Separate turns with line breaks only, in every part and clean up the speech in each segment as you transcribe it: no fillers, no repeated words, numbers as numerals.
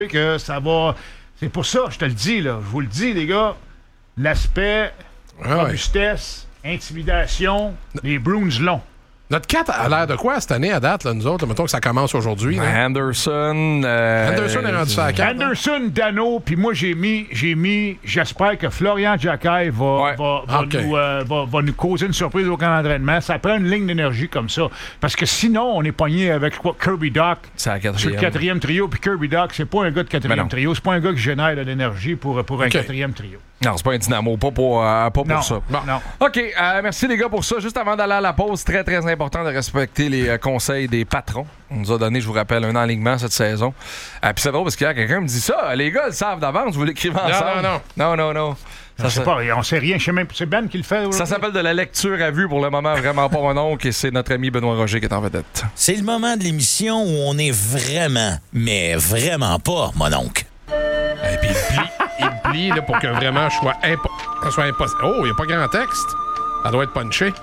que ça va... C'est pour ça, je te le dis, là. Je vous le dis, les gars. L'aspect robustesse, intimidation, les Bruins longs.
Notre 4 a l'air de quoi cette année à date, là, nous autres? Mettons que ça commence aujourd'hui. Là.
Anderson.
Anderson est rendu ça à 4.
Anderson, Dano, puis moi, j'ai mis, j'espère que Florian Jacquet va nous causer une surprise au camp d'entraînement. Ça prend une ligne d'énergie comme ça. Parce que sinon, on est pogné avec Kirby Dach sur le quatrième trio. Puis Kirby Dach, c'est pas un gars de quatrième trio. C'est pas un gars qui génère de l'énergie pour un quatrième trio.
Non, c'est pas un dynamo, pas pour ça.
Non.
OK, merci les gars pour ça. Juste avant d'aller à la pause, très très important de respecter les conseils des patrons. On nous a donné, je vous rappelle, un enlignement cette saison. Puis c'est drôle parce qu'il y a quelqu'un me dit ça. Les gars le savent d'avance, vous l'écrivez ensemble.
Non.
On sait rien. Je sais même c'est Ben qui le fait.
Ça s'appelle de la lecture à vue pour le moment, vraiment pas mon oncle. Et c'est notre ami Benoît Roger qui est en vedette.
C'est le moment de l'émission où on est vraiment, mais vraiment pas mon oncle.
Et puis il plie là, pour que vraiment je sois impossible. Oh, il n'y a pas grand texte. Ça doit être punché.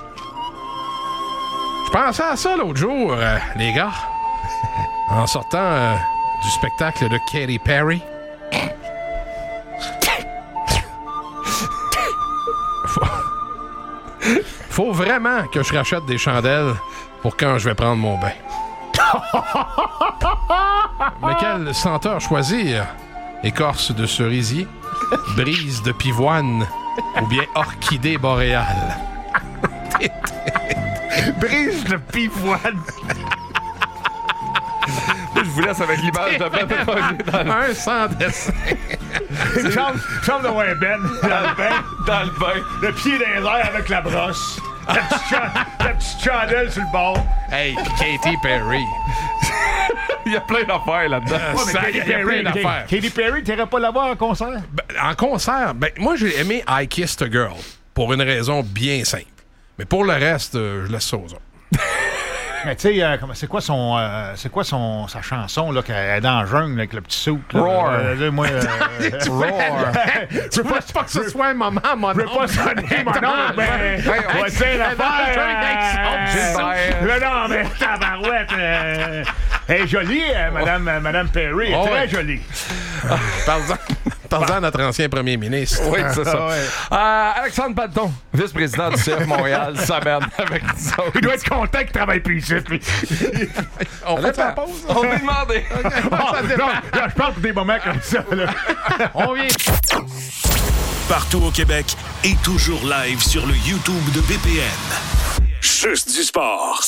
Je pensais à ça l'autre jour, les gars. En sortant du spectacle de Katy Perry. Faut vraiment que je rachète des chandelles pour quand je vais prendre mon bain. Mais quelle senteur choisir? Écorce de cerisier, brise de pivoine ou bien orchidée boréale?
Brise de pivoine.
Je vous laisse avec l'image de Ben.
Un sans dessin.
Chambre de ouais, Ben.
Dans le bain.
Le pied dans les airs avec la brosse. La petite chandelle sur le bord.
Hey, Katy Perry.
Il y a plein d'affaires là-dedans.
Il y a plein d'affaires.
Katy Perry, t'irais pas la voir en concert?
En concert, moi j'ai aimé I Kissed a Girl pour une raison bien simple. Mais pour le reste, je laisse ça aux autres.
Mais tu sais, c'est quoi sa chanson là, qu'elle est dans la jungle avec le petit souk?
Roar.
Roar. Je veux pas que ce soit un moment, mon
Je veux pas sonner mon nom, mais on va dire l'affaire. Non, mais tabarouette. Elle est jolie, Madame Perry. Elle est très jolie.
Parle-en à notre ancien premier ministre.
Oui, c'est ça. Alexandre Panton, vice-président du CF Montréal, s'amène avec nous autres.
Il doit être content qu'il travaille plus ici, lui.
On fait la pause?
On peut demander.
Je parle pour des moments comme ça. Là.
On vient.
Partout au Québec et toujours live sur le YouTube de BPM. Juste du sport.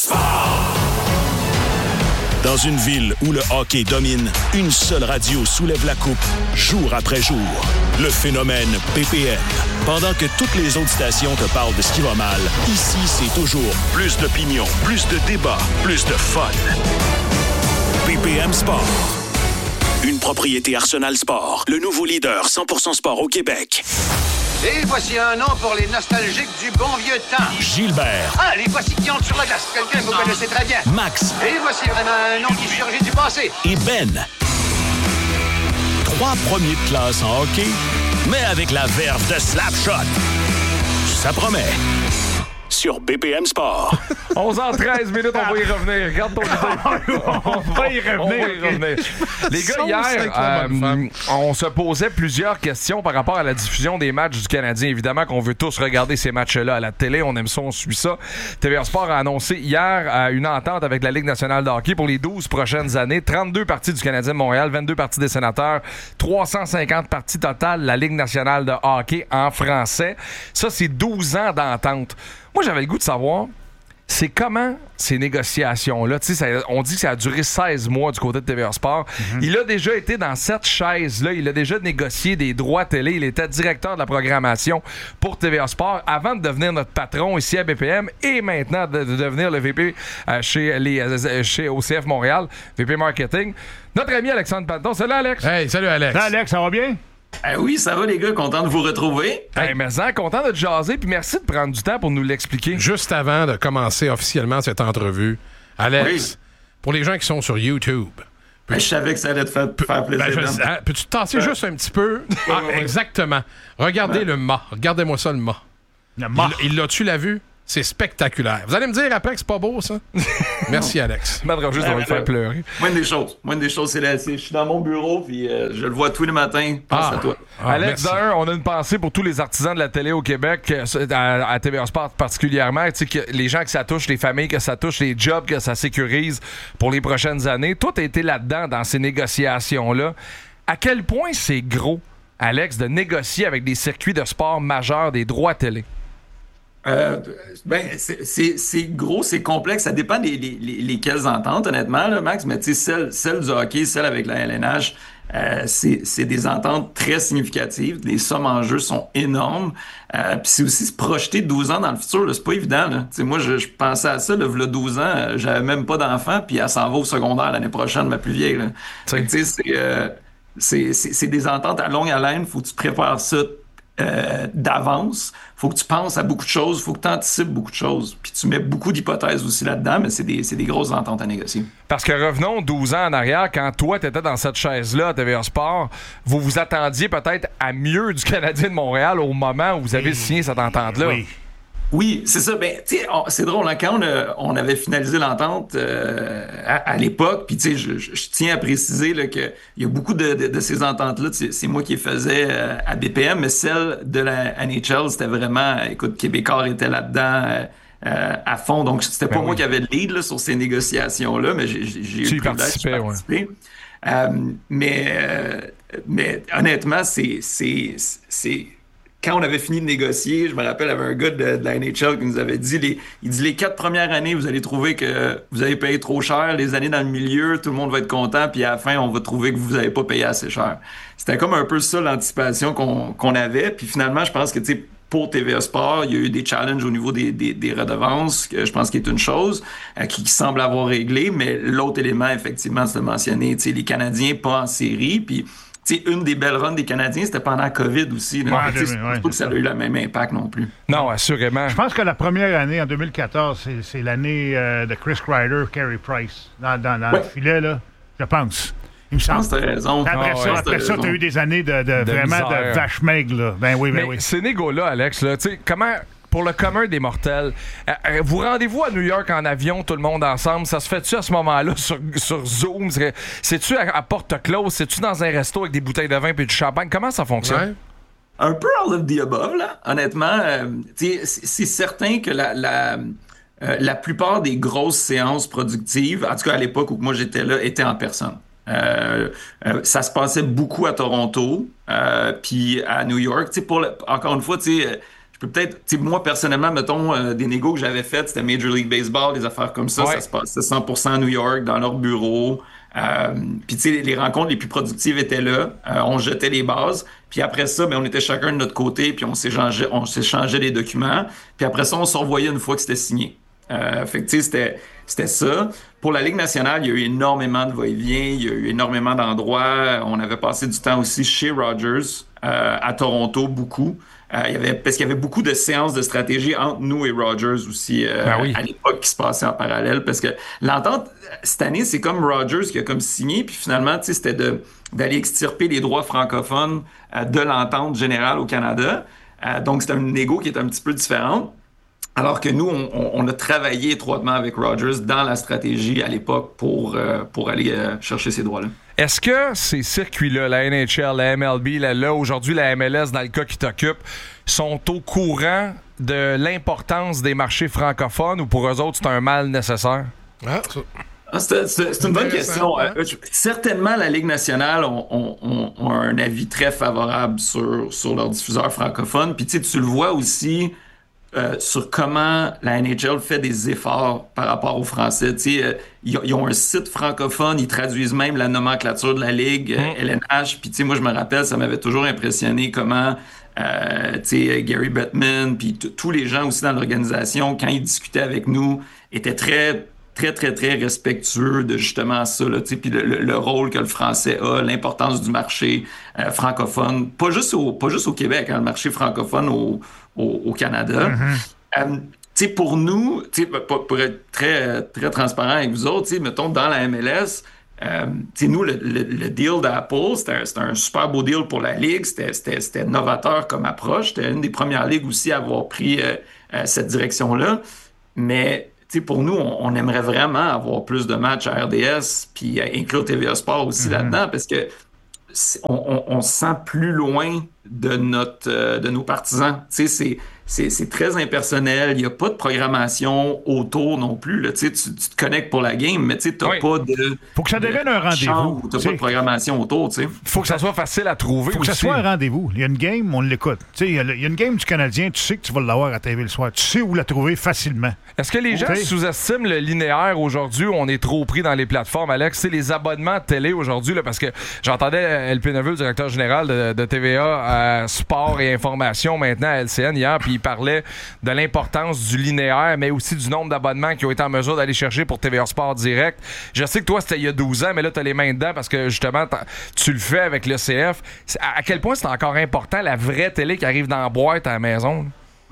Dans une ville où le hockey domine, une seule radio soulève la coupe, jour après jour. Le phénomène BPM. Pendant que toutes les autres stations te parlent de ce qui va mal, ici, c'est toujours plus d'opinion, plus de débats, plus de fun. BPM Sport. Une propriété Arsenal Sport. Le nouveau leader 100% sport au Québec.
Et voici un nom pour les nostalgiques du bon vieux temps.
Gilbert.
Ah, les voici qui entrent sur la glace. Quelqu'un que vous connaissez très bien.
Max.
Et voici vraiment un nom qui surgit du passé.
Et Ben. 3 premiers de classe en hockey, mais avec la verve de Slapshot. Ça promet. Sur BPM Sport.
11h13 minutes, on va y revenir. Regarde ton idée.
On va y revenir.
Les gars, hier, on se posait plusieurs questions par rapport à la diffusion des matchs du Canadien. Évidemment qu'on veut tous regarder ces matchs-là à la télé. On aime ça, on suit ça. TVA Sport a annoncé hier une entente avec la Ligue nationale de hockey pour les 12 prochaines années. 32 parties du Canadien de Montréal, 22 parties des Sénateurs, 350 parties totales de la Ligue nationale de hockey en français. Ça, c'est 12 ans d'entente. Moi, j'avais le goût de savoir, c'est comment ces négociations-là, on dit que ça a duré 16 mois du côté de TVA Sport. Il a déjà été dans cette chaise-là, il a déjà négocié des droits télé, il était directeur de la programmation pour TVA Sport avant de devenir notre patron ici à BPM et maintenant de devenir le VP chez OCF Montréal, VP Marketing. Notre ami Alexandre Panton. Salut Alex!
Hey, salut Alex!
Salut Alex, ça va bien?
Oui, ça va les gars, content de vous retrouver.
Hey, mais content de te jaser, puis merci de prendre du temps pour nous l'expliquer.
Juste avant de commencer officiellement cette entrevue, Alex, pour les gens qui sont sur YouTube...
Je savais que ça allait te faire plaisir.
Peux-tu te tasser juste un petit peu? Exactement. Regardez le mât. Regardez-moi ça, le mât.
Le mât.
Il l'a-tu la vue? C'est spectaculaire. Vous allez me dire après que c'est pas beau, ça? Merci, Alex.
Matt Rogers va me faire pleurer.
Moindre des choses, je suis dans mon bureau, puis je le vois tous les matins. Pense à toi.
Alex, d'ailleurs, on a une pensée pour tous les artisans de la télé au Québec, à TVA Sport particulièrement. Tu sais, que les gens que ça touche, les familles que ça touche, les jobs que ça sécurise pour les prochaines années. Toi, t'as été là-dedans, dans ces négociations-là. À quel point c'est gros, Alex, de négocier avec des circuits de sport majeurs des droits télé?
C'est gros, c'est complexe. Ça dépend lesquelles ententes, honnêtement, là, Max. Mais tu sais, celle du hockey, celle avec la LNH, c'est des ententes très significatives. Les sommes en jeu sont énormes. Puis c'est aussi se projeter 12 ans dans le futur. Là, c'est pas évident. Là. Moi, je pensais à ça. Là, 12 ans, j'avais même pas d'enfant. Puis elle s'en va au secondaire l'année prochaine, ma plus vieille. Tu sais, c'est des ententes à longue haleine. Faut que tu prépares ça d'avance. Faut que tu penses à beaucoup de choses, faut que tu anticipes beaucoup de choses. Puis tu mets beaucoup d'hypothèses aussi là-dedans, mais c'est des grosses ententes à négocier.
Parce que revenons 12 ans en arrière, quand toi, tu étais dans cette chaise-là à TVA Sport, vous vous attendiez peut-être à mieux du Canadien de Montréal au moment où vous avez signé cette entente-là.
Oui, c'est ça. Ben, tu sais, c'est drôle, hein, quand on avait finalisé l'entente à l'époque, puis tu sais, je tiens à préciser là, que il y a beaucoup de ces ententes-là, c'est moi qui les faisais à BPM, mais celle de la NHL, c'était vraiment, écoute, Québécois était là-dedans à fond, donc c'était pas moi qui avais le lead là, sur ces négociations-là, mais j'ai eu le privilège de participer. Mais honnêtement, c'est quand on avait fini de négocier, je me rappelle, il y avait un gars de la NHL qui nous avait dit, il dit les 4 premières années, vous allez trouver que vous avez payé trop cher, les années dans le milieu, tout le monde va être content, puis à la fin, on va trouver que vous n'avez pas payé assez cher. C'était comme un peu ça l'anticipation qu'on avait, puis finalement, je pense que, tu sais, pour TVA Sport, il y a eu des challenges au niveau des redevances, que je pense qu'il est une chose qui semble avoir réglé, mais l'autre élément, effectivement, c'est de mentionner, tu sais, les Canadiens pas en série, puis t'sais, une des belles runs des Canadiens, c'était pendant la COVID aussi. Je pense pas que ça a eu le même impact non plus.
Non, assurément.
Je pense que la première année, en 2014, c'est l'année de Chris Kreider, Carey Price, dans le filet, là, je pense. Il me semble.
Je pense que t'as raison.
Après ça, t'as eu des années de vraiment misère. De vache maigre, là. Ben oui.
Ces négos-là, Alex, là, comment... Pour le commun des mortels, vous rendez-vous à New York en avion, tout le monde ensemble? Ça se fait-tu à ce moment-là sur Zoom? C'est-tu à porte close? C'est-tu dans un resto avec des bouteilles de vin et du champagne? Comment ça fonctionne?
Ouais. Un peu all of the above, là. Honnêtement, c'est certain que la plupart des grosses séances productives, en tout cas à l'époque où moi j'étais là, étaient en personne. Ça se passait beaucoup à Toronto, puis à New York. Encore une fois, peut-être, moi personnellement, mettons, des négos que j'avais faites, c'était Major League Baseball, des affaires comme ça, ça se passait 100% à New York, dans leur bureau. Puis tu sais, les rencontres les plus productives étaient là, on jetait les bases, puis après ça, on était chacun de notre côté, puis on s'échangeait les documents, puis après ça, on se revoyait une fois que c'était signé. Fait que tu sais, c'était ça. Pour la Ligue nationale, il y a eu énormément de va-et-vient, il y a eu énormément d'endroits. On avait passé du temps aussi chez Rogers, à Toronto, beaucoup. Parce qu'il y avait beaucoup de séances de stratégie entre nous et Rogers aussi à l'époque qui se passaient en parallèle. Parce que l'entente, cette année, c'est comme Rogers qui a comme signé, puis finalement, c'était d'aller extirper les droits francophones de l'entente générale au Canada. Donc, c'était une négo qui est un petit peu différente. Alors que nous, on a travaillé étroitement avec Rogers dans la stratégie à l'époque pour aller chercher ces droits-là.
Est-ce que ces circuits-là, la NHL, la MLB, aujourd'hui la MLS, dans le cas qui t'occupe, sont au courant de l'importance des marchés francophones ou pour eux autres, c'est un mal nécessaire?
C'est une bonne question. Certainement, la Ligue nationale ont un avis très favorable sur leurs diffuseurs francophones. Puis tu le vois aussi... sur comment la NHL fait des efforts par rapport aux Français. Ils ont un site francophone, ils traduisent même la nomenclature de la Ligue, LNH. Puis moi, je me rappelle, ça m'avait toujours impressionné comment Gary Bettman, puis tous les gens aussi dans l'organisation, quand ils discutaient avec nous, étaient très, très, très, très respectueux de justement ça, puis le rôle que le français a, l'importance du marché francophone, pas juste au Québec, le marché francophone au Canada. Pour nous, pour être très, très transparent avec vous autres, mettons, dans la MLS, nous, le deal d'Apple, c'était un super beau deal pour la Ligue. C'était novateur comme approche. C'était une des premières ligues aussi à avoir pris cette direction-là. Mais pour nous, on aimerait vraiment avoir plus de matchs à RDS, puis inclure TVA Sport aussi là-dedans, parce que on se sent plus loin de nos partisans. C'est très impersonnel. Il n'y a pas de programmation autour non plus. Là. Tu te connectes pour la game, mais tu n'as pas de...
Faut que ça devienne un rendez-vous.
Tu n'as pas de programmation autour.
Faut que ça soit facile à trouver.
Faut que ça soit un rendez-vous. Il y a une game, on l'écoute. Il y a une game du Canadien, tu sais que tu vas l'avoir à TV le soir. Tu sais où la trouver facilement.
Est-ce que les gens sous-estiment le linéaire aujourd'hui? On est trop pris dans les plateformes, Alex. C'est les abonnements de télé aujourd'hui, là, parce que j'entendais LP Neveu, le directeur général de TVA Sport et Information, maintenant à LCN hier, puis il parlait de l'importance du linéaire, mais aussi du nombre d'abonnements qui ont été en mesure d'aller chercher pour TVA Sport Direct. Je sais que toi, c'était il y a 12 ans, mais là, tu as les mains dedans parce que, justement, tu le fais avec le CF. À quel point c'est encore important, la vraie télé qui arrive dans la boîte à la maison?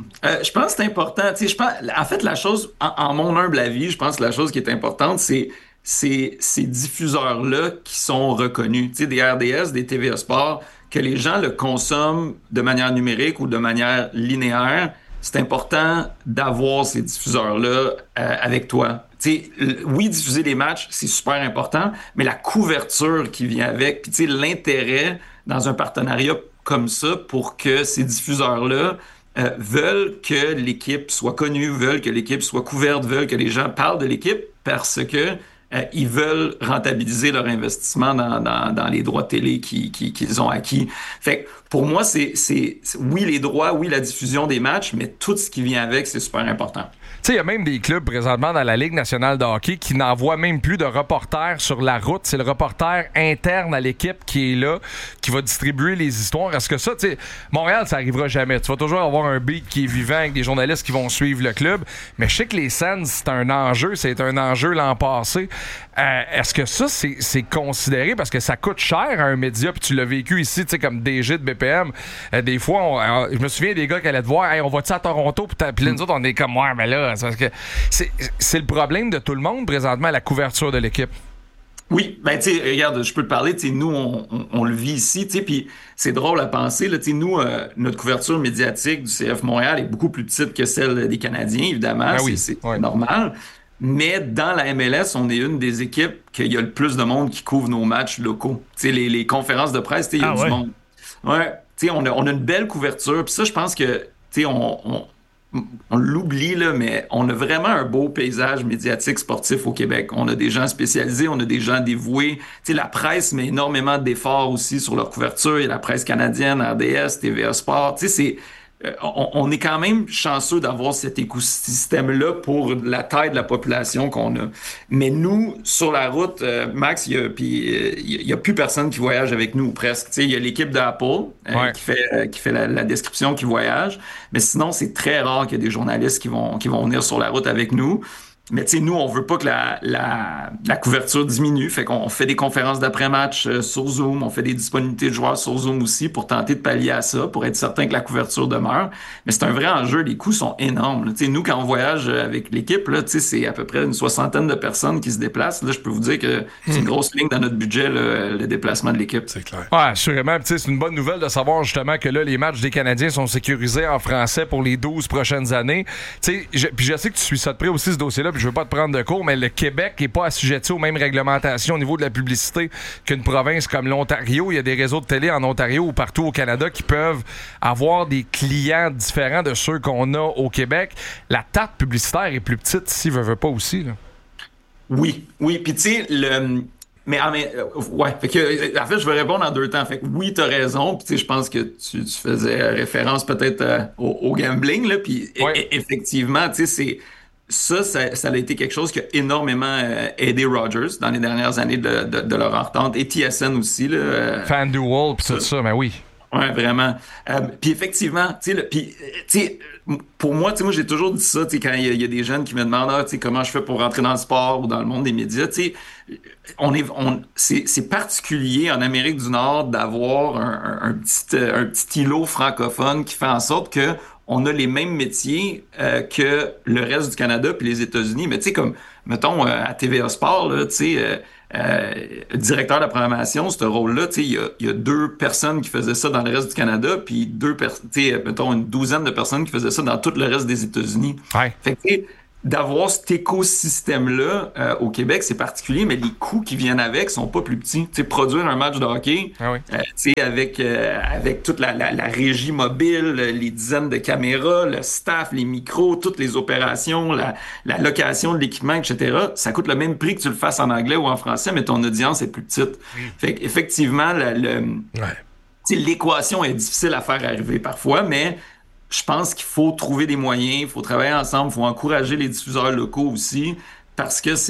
Je pense que c'est important. En fait, la chose, en mon humble avis, je pense que la chose qui est importante, c'est ces diffuseurs-là qui sont reconnus. Des RDS, des TVA Sport, que les gens le consomment de manière numérique ou de manière linéaire, c'est important d'avoir ces diffuseurs-là avec toi. Oui, diffuser les matchs, c'est super important, mais la couverture qui vient avec, puis l'intérêt dans un partenariat comme ça pour que ces diffuseurs-là veulent que l'équipe soit connue, veulent que l'équipe soit couverte, veulent que les gens parlent de l'équipe parce que ils veulent rentabiliser leur investissement dans les droits de télé qu'ils ont acquis. Fait que pour moi, c'est oui les droits, oui la diffusion des matchs, mais tout ce qui vient avec, c'est super important.
Tu sais, il y a même des clubs présentement dans la Ligue nationale de hockey qui n'envoient même plus de reporters sur la route. C'est le reporter interne à l'équipe qui est là, qui va distribuer les histoires. Est-ce que ça, tu sais, Montréal, ça arrivera jamais. Tu vas toujours avoir un beat qui est vivant avec des journalistes qui vont suivre le club. Mais je sais que les Sens, c'est un enjeu l'an passé. Est-ce que ça, c'est considéré parce que ça coûte cher à un média, puis tu l'as vécu ici, tu sais, comme DG de BPM. Des fois, je me souviens des gars qui allaient te voir, hey, on va-tu à Toronto? Puis les autres, on est comme, ouais, mais là, c'est parce que c'est le problème de tout le monde présentement, la couverture de l'équipe.
Oui, ben tu sais, regarde, je peux te parler, tu sais, nous, on le vit ici, tu sais, puis c'est drôle à penser, là, tu sais, nous, notre couverture médiatique du CF Montréal est beaucoup plus petite que celle des Canadiens, évidemment,
ben oui,
c'est normal. Mais dans la MLS, on est une des équipes qu'il y a le plus de monde qui couvre nos matchs locaux. Tu sais, les conférences de presse, il y a du monde. Ouais, tu sais, on a une belle couverture. Puis ça, je pense que, tu sais, on l'oublie, là, mais on a vraiment un beau paysage médiatique sportif au Québec. On a des gens spécialisés, on a des gens dévoués. Tu sais, la presse met énormément d'efforts aussi sur leur couverture. Il y a la presse canadienne, RDS, TVA Sport. Tu sais, on est quand même chanceux d'avoir cet écosystème-là pour la taille de la population qu'on a. Mais nous, sur la route, Max, il y a plus personne qui voyage avec nous, presque. Il y a l'équipe d'Apple qui fait la description qui voyage. Mais sinon, c'est très rare qu'il y ait des journalistes qui vont venir sur la route avec nous. Mais tu sais, nous, on veut pas que la couverture diminue. Fait qu'on fait des conférences d'après-match sur Zoom. On fait des disponibilités de joueurs sur Zoom aussi pour tenter de pallier à ça, pour être certain que la couverture demeure. Mais c'est un vrai enjeu. Les coûts sont énormes. Tu sais, nous, quand on voyage avec l'équipe, là, tu sais, c'est à peu près une 60aine de personnes qui se déplacent. Là, je peux vous dire que c'est une grosse ligne dans notre budget, le déplacement de l'équipe.
C'est clair. Ouais, assurément. Tu sais, c'est une bonne nouvelle de savoir justement que là, les matchs des Canadiens sont sécurisés en français pour les 12 prochaines années. Tu sais, puis je sais que tu suis ça de près aussi, ce dossier-là. Je veux pas te prendre de cours, mais le Québec n'est pas assujetti aux mêmes réglementations au niveau de la publicité qu'une province comme l'Ontario. Il y a des réseaux de télé en Ontario ou partout au Canada qui peuvent avoir des clients différents de ceux qu'on a au Québec. La tarte publicitaire est plus petite ici, veut pas aussi. Là.
Oui. Puis tu sais, ouais. Fait que, en fait, je vais répondre en deux temps. Fait que oui, t'as raison. Puis tu sais, je pense que tu faisais référence peut-être au gambling, là. Puis effectivement, tu sais, ça a été quelque chose qui a énormément aidé Rogers dans les dernières années de leur entente. Et TSN aussi.
FanDuel, puis tout ça, mais oui.
Ouais, vraiment. Puis effectivement, tu sais, pour moi, tu sais, moi j'ai toujours dit ça, tu sais, quand il y a des jeunes qui me demandent, tu sais, comment je fais pour rentrer dans le sport ou dans le monde des médias, tu sais, c'est particulier en Amérique du Nord d'avoir un petit îlot francophone qui fait en sorte que on a les mêmes métiers que le reste du Canada puis les États-Unis. Mais tu sais, comme, mettons, à TVA Sport, là, tu sais, directeur de la programmation, ce rôle-là, il y a 2 personnes qui faisaient ça dans le reste du Canada, puis mettons une douzaine de personnes qui faisaient ça dans tout le reste des États-Unis.
Ouais.
Fait que, d'avoir cet écosystème-là au Québec, c'est particulier, mais les coûts qui viennent avec sont pas plus petits. T'sais, produire un match de hockey, avec toute la régie mobile, les dizaines de caméras, le staff, les micros, toutes les opérations, la location de l'équipement, etc., ça coûte le même prix que tu le fasses en anglais ou en français, mais ton audience est plus petite. Fait qu'effectivement, l'équation est difficile à faire arriver parfois, mais je pense qu'il faut trouver des moyens, il faut travailler ensemble, il faut encourager les diffuseurs locaux aussi, parce que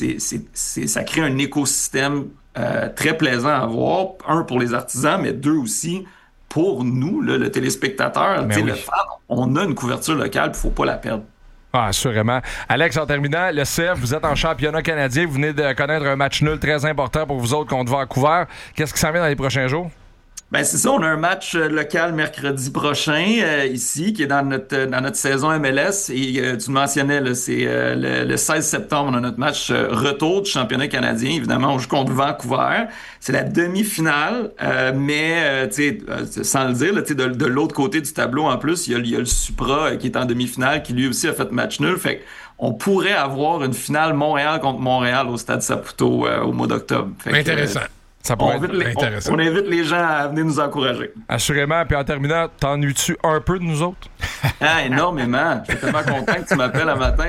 ça crée un écosystème très plaisant à voir. 1, pour les artisans, mais 2 aussi pour nous, là, le téléspectateur. Le fan, on a une couverture locale, il ne faut pas la perdre.
Ah, assurément. Alex, en terminant, le CF, vous êtes en championnat canadien, vous venez de connaître un match nul très important pour vous autres contre Vancouver. Qu'est-ce qui s'en vient dans les prochains jours?
Ben c'est ça, on a un match local mercredi prochain ici, qui est dans notre saison MLS. Et tu le mentionnais, là, c'est le 16 septembre, on a notre match retour du championnat canadien. Évidemment, on joue contre Vancouver. C'est la demi-finale, mais sans le dire, là, de l'autre côté du tableau, en plus, il y a le Supra qui est en demi-finale, qui lui aussi a fait match nul. Fait on pourrait avoir une finale Montréal contre Montréal au Stade Saputo au mois d'octobre.
Intéressant.
Ça pourrait être
intéressant. On invite les gens à venir nous encourager.
Assurément. Puis en terminant, t'ennuies-tu un peu de nous autres?
Énormément. Je suis tellement content que tu m'appelles un matin.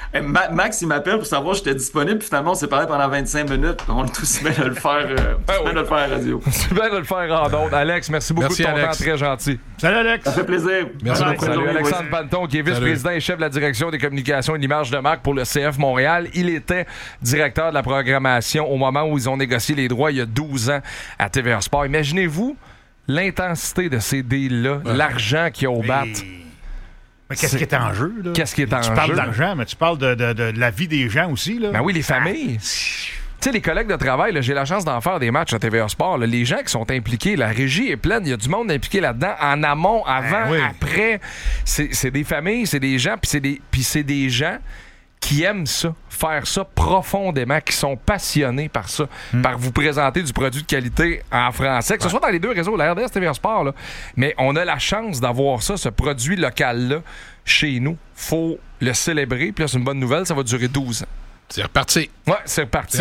Max, il m'appelle pour savoir si j'étais disponible. Puis finalement, on s'est parlé pendant 25 minutes. On est tous bien de le faire, de le faire à la radio.
C'est bien de le faire en ondes. Alex, merci beaucoup de ton temps. Très gentil.
Salut, Alex.
Ça fait plaisir.
Merci beaucoup.
Salut, Alexandre Panton, qui est vice-président et chef de la direction des communications et de l'image de marque pour le CF Montréal. Il était directeur de la programmation au moment où ils ont négocié les droits il y a 12 ans à TVA Sport. Imaginez-vous l'intensité de ces deals-là, l'argent qu'il y a au bat.
Mais qu'est-ce qui est en jeu, là?
Qu'est-ce qui est en jeu?
Tu parles d'argent, mais tu parles de la vie des gens aussi, là.
Ben oui, les familles. Tu sais, les collègues de travail, là, j'ai la chance d'en faire des matchs à TVA Sport. Là, les gens qui sont impliqués, la régie est pleine, il y a du monde impliqué là-dedans, en amont, avant, après. C'est des familles, c'est des gens, puis c'est des gens qui aiment ça, faire ça profondément, qui sont passionnés par ça, par vous présenter du produit de qualité en français, que ce soit dans les 2 réseaux, la RDS, TVA Sport, là. Mais on a la chance d'avoir ça, ce produit local-là, chez nous. Faut le célébrer, puis là, c'est une bonne nouvelle, ça va durer 12 ans.
C'est reparti.
Ouais, c'est reparti.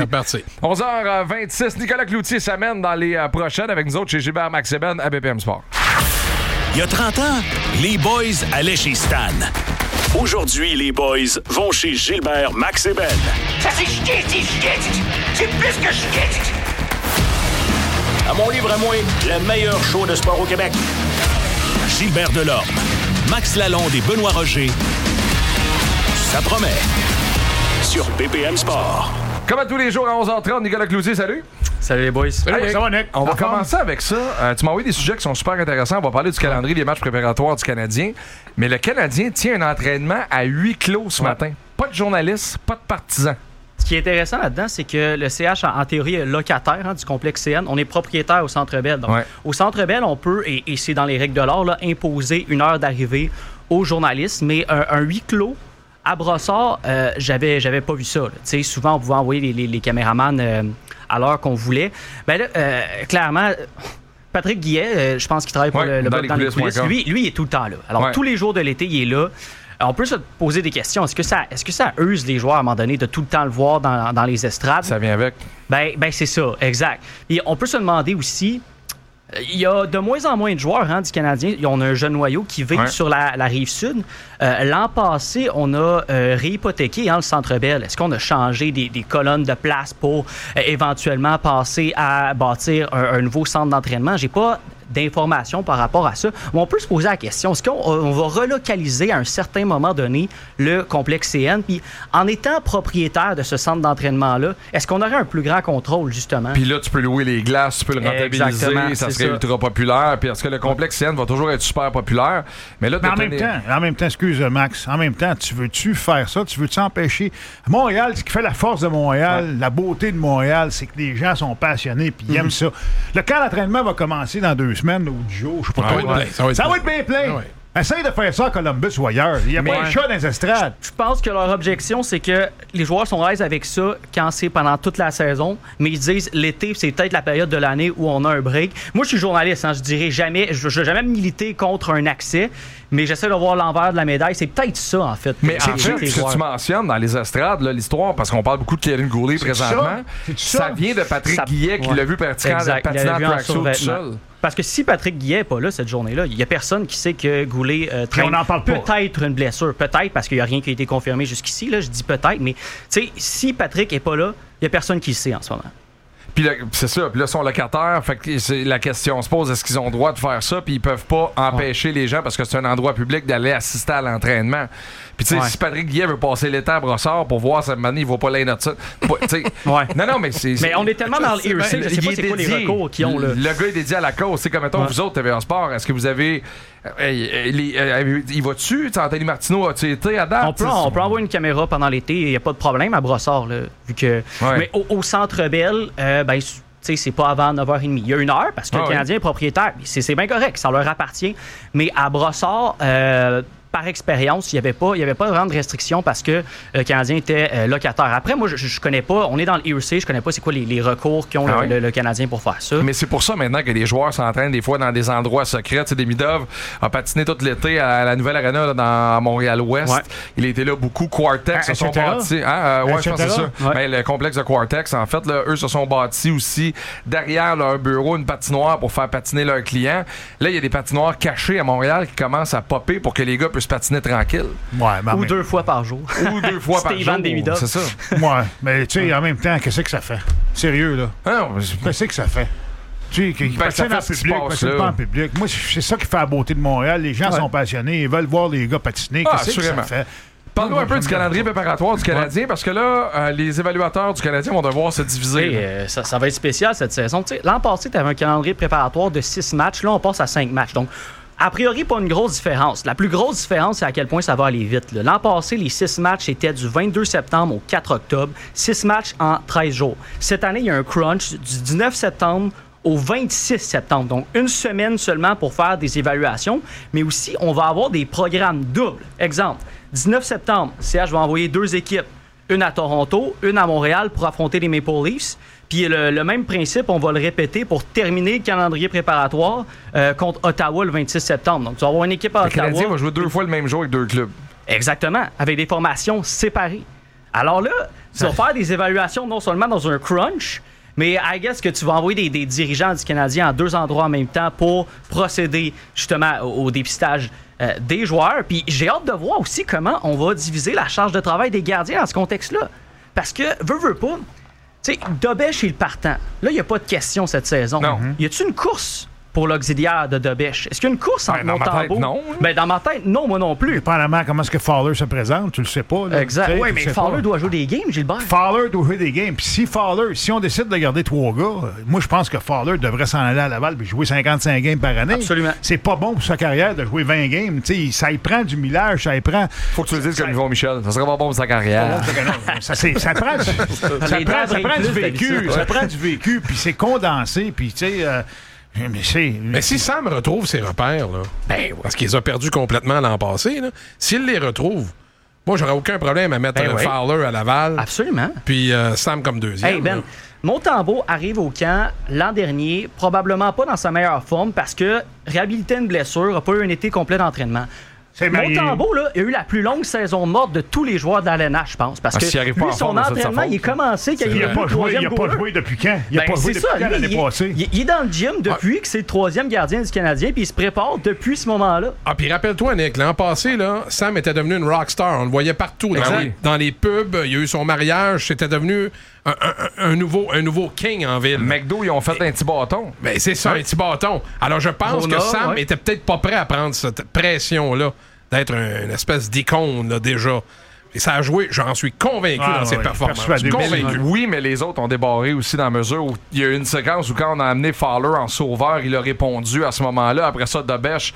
11h26, Nicolas Cloutier s'amène dans les prochaines avec nous autres chez Gilbert Maxeben à BPM Sport.
Il y a 30 ans, les boys allaient chez Stan. Aujourd'hui, les boys vont chez Gilbert Maxeben.
Ça, c'est c'est plus que ch'ti.
À mon livre à moi, le meilleur show de sport au Québec. Gilbert Delorme, Max Lalonde et Benoît Roger. Ça promet. Sur BPM Sport.
Comme à tous les jours à 11h30, Nicolas Cloutier, salut.
Salut les boys.
Salut,
ça va, Nick?
On va commencer avec ça. Tu m'as envoyé des sujets qui sont super intéressants. On va parler du calendrier des matchs préparatoires du Canadien. Mais le Canadien tient un entraînement à huis clos ce matin. Pas de journalistes, pas de partisans.
Ce qui est intéressant là-dedans, c'est que le CH, en théorie, est locataire du complexe CN. On est propriétaire au Centre Bell. Donc, au Centre Bell, on peut, et c'est dans les règles de l'art, là, imposer une heure d'arrivée aux journalistes. Mais un huis clos à Brossard, j'avais pas vu ça. Souvent, on pouvait envoyer les caméramans à l'heure qu'on voulait. Ben là, clairement, Patrick Guillet, je pense qu'il travaille pour le blog dans les coulisses. Lui, il est tout le temps là. Alors, tous les jours de l'été, il est là. On peut se poser des questions. Est-ce que ça use les joueurs à un moment donné de tout le temps le voir dans les estrades?
Ça vient avec.
Ben c'est ça, exact. Et on peut se demander aussi, il y a de moins en moins de joueurs du Canadien. On a un jeune noyau qui vit sur la rive sud. L'an passé, on a réhypothéqué le Centre Bell. Est-ce qu'on a changé des colonnes de place pour éventuellement passer à bâtir un nouveau centre d'entraînement? J'ai pas d'informations par rapport à ça. On peut se poser la question, est-ce qu'on va relocaliser à un certain moment donné le complexe CN? Puis en étant propriétaire de ce centre d'entraînement-là, est-ce qu'on aurait un plus grand contrôle, justement?
Puis là, tu peux louer les glaces, tu peux le rentabiliser,
exactement,
ça serait ultra populaire. Puis est-ce que le complexe CN va toujours être super populaire? Mais là,
en même temps, excuse Max, en même temps, tu veux-tu faire ça? Tu veux-tu empêcher? Montréal, ce qui fait la force de Montréal, la beauté de Montréal, c'est que les gens sont passionnés puis ils aiment ça. Le camp d'entraînement va commencer dans 2 semaines ou 10 jours, je sais pas quoi.
Ça va être
bien plein. Essaye de faire ça à Columbus ou ailleurs. Il n'y a pas de chat dans les estrades.
Je pense que leur objection, c'est que les joueurs sont à l'aise avec ça quand c'est pendant toute la saison, mais ils disent l'été, c'est peut-être la période de l'année où on a un break. Moi, je suis journaliste, je dirais jamais, je vais jamais militer contre un accès, mais j'essaie de voir l'envers de la médaille. C'est peut-être ça, en fait.
Mais en fait, ce que tu mentionnes dans les estrades, là, l'histoire, parce qu'on parle beaucoup de Kevin Goulet présentement, ça vient de Patrick Guillet qui l'a vu pratiquant patinant tracksuit tout seul.
Parce que si Patrick Guillet n'est pas là cette journée-là, il n'y a personne qui sait que Goulet traîne peut-être une blessure. Peut-être, parce qu'il n'y a rien qui a été confirmé jusqu'ici. Là, je dis peut-être, mais si Patrick n'est pas là, il n'y a personne qui le sait en ce moment.
Puis là, c'est ça. Puis là, son locataire, fait que la question se pose, est-ce qu'ils ont le droit de faire ça? Puis ils peuvent pas empêcher les gens, parce que c'est un endroit public, d'aller assister à l'entraînement. Puis tu sais, si Patrick Guillet veut passer l'été à Brossard pour voir cette année, il va pas l'aider de ça. Non, mais c'est...
Mais on est tellement dans le hearsay, je sais pas c'est quoi les recours qu'ils ont.
Le gars est dédié à la cause. C'est comme, mettons, vous autres, TVA Sport, est-ce que vous avez... il va-tu? Anthony Martineau, as-tu été à date?
On peut envoyer une caméra pendant l'été, il n'y a pas de problème à Brossard, là, vu que... Mais au Centre Bell, c'est pas avant 9h30. Il y a 1 heure parce que le Canadien est propriétaire. C'est bien correct, ça leur appartient. Mais à Brossard, par expérience, il n'y avait pas vraiment de restriction parce que le Canadien était locataire. Après, moi, je connais pas, on est dans le hearsay, je connais pas c'est quoi les recours qu'ont le Canadien pour faire ça.
Mais c'est pour ça maintenant que les joueurs s'entraînent des fois dans des endroits secrets. Demidov a patiné tout l'été à la nouvelle arena là, dans Montréal-Ouest. Ouais. Il était là beaucoup. Quartex se sont bâtis. Je pense que c'est ça. Ouais. Le complexe de Quartex, en fait, là, eux se sont bâtis aussi derrière leur bureau une patinoire pour faire patiner leurs clients. Là, il y a des patinoires cachées à Montréal qui commencent à popper pour que les gars puissent patiner tranquille.
Ou 2 fois par jour.
Ou 2 fois par jour. C'est ça.
Ouais, mais tu sais, en même temps, qu'est-ce que ça fait? Sérieux, là. Qu'est-ce que ça fait? Tu sais, qu'ils patinent en public, Moi, c'est ça qui fait la beauté de Montréal. Les gens sont passionnés. Ils veulent voir les gars patiner. Qu'est-ce que ça fait?
Parle-nous un peu du calendrier préparatoire du Canadien, parce que là, les évaluateurs du Canadien vont devoir se diviser.
Ça va être spécial cette saison. T'sais, l'an passé, tu avais un calendrier préparatoire de 6 matchs. Là, on passe à 5 matchs. Donc, a priori, pas une grosse différence. La plus grosse différence, c'est à quel point ça va aller vite. L'an passé, les 6 matchs étaient du 22 septembre au 4 octobre. 6 matchs en 13 jours. Cette année, il y a un crunch du 19 septembre au 26 septembre. Donc, 1 semaine seulement pour faire des évaluations. Mais aussi, on va avoir des programmes doubles. Exemple, 19 septembre, CH va envoyer 2 équipes. Une à Toronto, une à Montréal pour affronter les Maple Leafs. Puis le même principe, on va le répéter pour terminer le calendrier préparatoire contre Ottawa le 26 septembre. Donc, tu vas avoir une équipe à Ottawa.
Le Canadien va jouer 2 fois le même jour avec 2 clubs.
Exactement, avec des formations séparées. Alors là, tu vas faire des évaluations non seulement dans un crunch, mais I guess que tu vas envoyer des dirigeants du Canadien à 2 endroits en même temps pour procéder justement au dépistage des joueurs. Puis j'ai hâte de voir aussi comment on va diviser la charge de travail des gardiens dans ce contexte-là. Parce que, veux pas, tu sais, Dobèche est le partant. Là, il n'y a pas de question cette saison.
Non.
Y a-t-il une course pour l'auxiliaire de Dobèche? Est-ce qu'il y a une course entre Montembeault?
Non.
Ben, dans ma tête, non, moi non plus.
Dépendamment comment est-ce que Fowler se présente, tu le sais pas. Là.
Exact. Oui, mais Fowler doit jouer des games, Gilbert.
Fowler doit jouer des games. Puis si on décide de garder 3 gars, moi, je pense que Fowler devrait s'en aller à Laval et jouer 55 games par année.
Absolument.
C'est pas bon pour sa carrière de jouer 20 games. T'sais, ça y prend du millage, ça y prend...
Faut que tu le dises comme Yvon Michel. Ça serait pas bon pour sa carrière.
Ça prend du vécu. Ça prend du vécu, puis c'est condensé, puis tu sais...
Mais si Sam retrouve ses repères, là, parce qu'il les a perdus complètement l'an passé, là, s'il les retrouve, moi, j'aurais aucun problème à mettre Fowler à Laval.
Absolument.
Puis Sam comme deuxième.
Hey Ben, Montembeault arrive au camp l'an dernier, probablement pas dans sa meilleure forme parce que réhabilité une blessure, n'a pas eu un été complet d'entraînement. Montembeault, là, il a eu la plus longue saison morte de tous les joueurs de la LNH, je pense. Parce que lui, son entraînement, il est commencé qu'il
il n'a pas joué depuis quand? Il n'a pas joué depuis quand l'année passée?
Il est dans le gym depuis que c'est le 3e gardien du Canadien, puis il se prépare depuis ce moment-là.
Ah, puis rappelle-toi, Nick, l'an passé, là, Sam était devenu une rockstar. On le voyait partout. Dans les pubs, il y a eu son mariage, c'était devenu un nouveau king en ville.
McDo, ils ont fait un petit bâton.
Ben, c'est ça, un petit bâton. Alors, je pense que Sam était peut-être pas prêt à prendre cette pression-là d'être une espèce d'icône, là, déjà. Et ça a joué, j'en suis convaincu dans ses performances.
Oui, mais les autres ont débarré aussi dans la mesure où il y a eu une séquence où quand on a amené Fowler en sauveur, il a répondu à ce moment-là. Après ça, Dobèche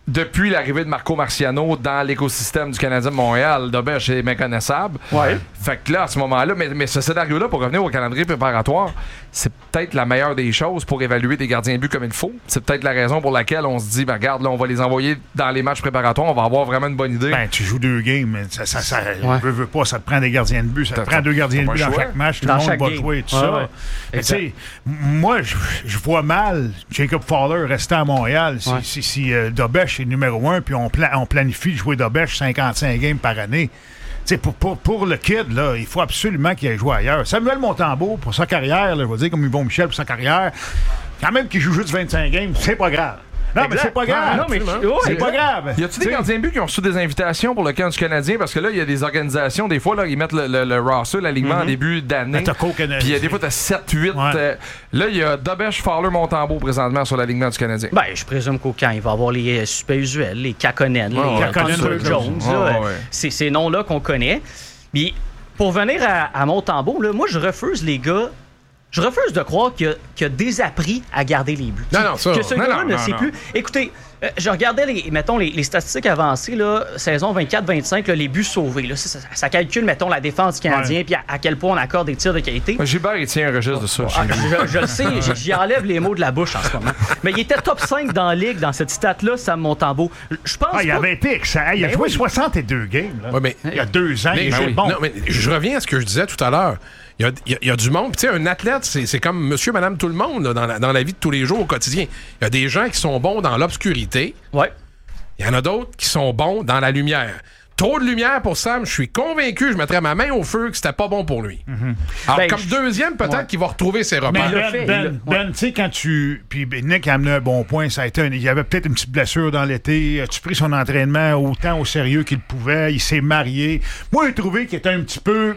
depuis l'arrivée de Marco Marciano dans l'écosystème du Canadien de Montréal, Dobèche est méconnaissable.
Ouais.
Fait que là, à ce moment-là, mais ce scénario-là, pour revenir au calendrier préparatoire, c'est peut-être la meilleure des choses pour évaluer des gardiens de but comme il faut. C'est peut-être la raison pour laquelle on se dit, ben, regarde, là, on va les envoyer dans les matchs préparatoires, on va avoir vraiment une bonne idée.
Ben, tu joues 2 games, mais ça veux pas, ça te prend des gardiens de but, ça te prend 2 gardiens de but dans chaque match, tout le monde va jouer, tout ça. Mais tu sais, moi, je vois mal Jacob Fowler rester à Montréal si Dobèche est numéro 1, puis on planifie de jouer Dobèche 55 games par année. T'sais, pour le kid, là, il faut absolument qu'il aille jouer ailleurs. Samuel Montembeault, pour sa carrière, là, je vais dire comme Yvon Michel pour sa carrière, quand même qu'il joue juste 25 games, c'est pas grave. Non, mais c'est pas grave.
Non, mais
c'est pas grave.
Y a-tu des gardiens de but qui ont reçu des invitations pour le camp du Canadien? Parce que là, il y a des organisations, des fois, là, ils mettent le roster, l'alignement en début d'année. Puis des fois, t'as 7-8. Là, il y a Dobèche, Fowler, Montembeault présentement sur l'alignement du Canadien.
Ben, je présume qu'au camp, il va y avoir les suspects usuels, les Kakonen, les Consul Jones. C'est ces noms-là qu'on connaît. Puis, pour venir à Montembeault, là, moi, je refuse, les gars. Je refuse de croire qu'il a désappris à garder les buts.
Non, ça.
Que ce gars-là ne sait plus. Écoutez, je regardais les statistiques avancées, là, saison 24-25, là, les buts sauvés. Là, ça calcule, mettons, la défense du Canadien puis à quel point on accorde des tirs de qualité.
Gilbert, il tient un registre de ça.
Je le sais, j'y enlève les mots de la bouche en ce moment. Mais il était top 5 dans la ligue, dans cette stat-là, Sam Montembeault. Je pense
il avait été excellent. Il a joué 62 games. Là. Il y a 2 ans. Il est bon.
Non, mais je reviens à ce que je disais tout à l'heure. Il y a du monde. Tu sais, un athlète, c'est comme monsieur, madame, tout le monde là, dans la vie de tous les jours au quotidien. Il y a des gens qui sont bons dans l'obscurité.
Ouais.
Il y en a d'autres qui sont bons dans la lumière. Trop de lumière pour Sam, je suis convaincu, je mettrais ma main au feu que c'était pas bon pour lui. Alors, comme deuxième, peut-être qu'il va retrouver ses repères.
Ben, tu sais, quand tu... Puis Nick a amené un bon point, ça a été il y avait peut-être une petite blessure dans l'été. As-tu pris son entraînement autant au sérieux qu'il pouvait? Il s'est marié. Moi, j'ai trouvé qu'il était un petit peu...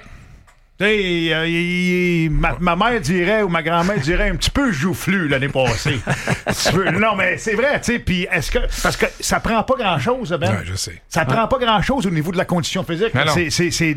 ma mère dirait, ou ma grand-mère dirait, un petit peu joufflu l'année passée. Non, mais c'est vrai, tu sais. Puis parce que ça prend pas grand-chose, Ben.
Ouais, je sais.
Ça prend pas grand-chose au niveau de la condition physique. C'est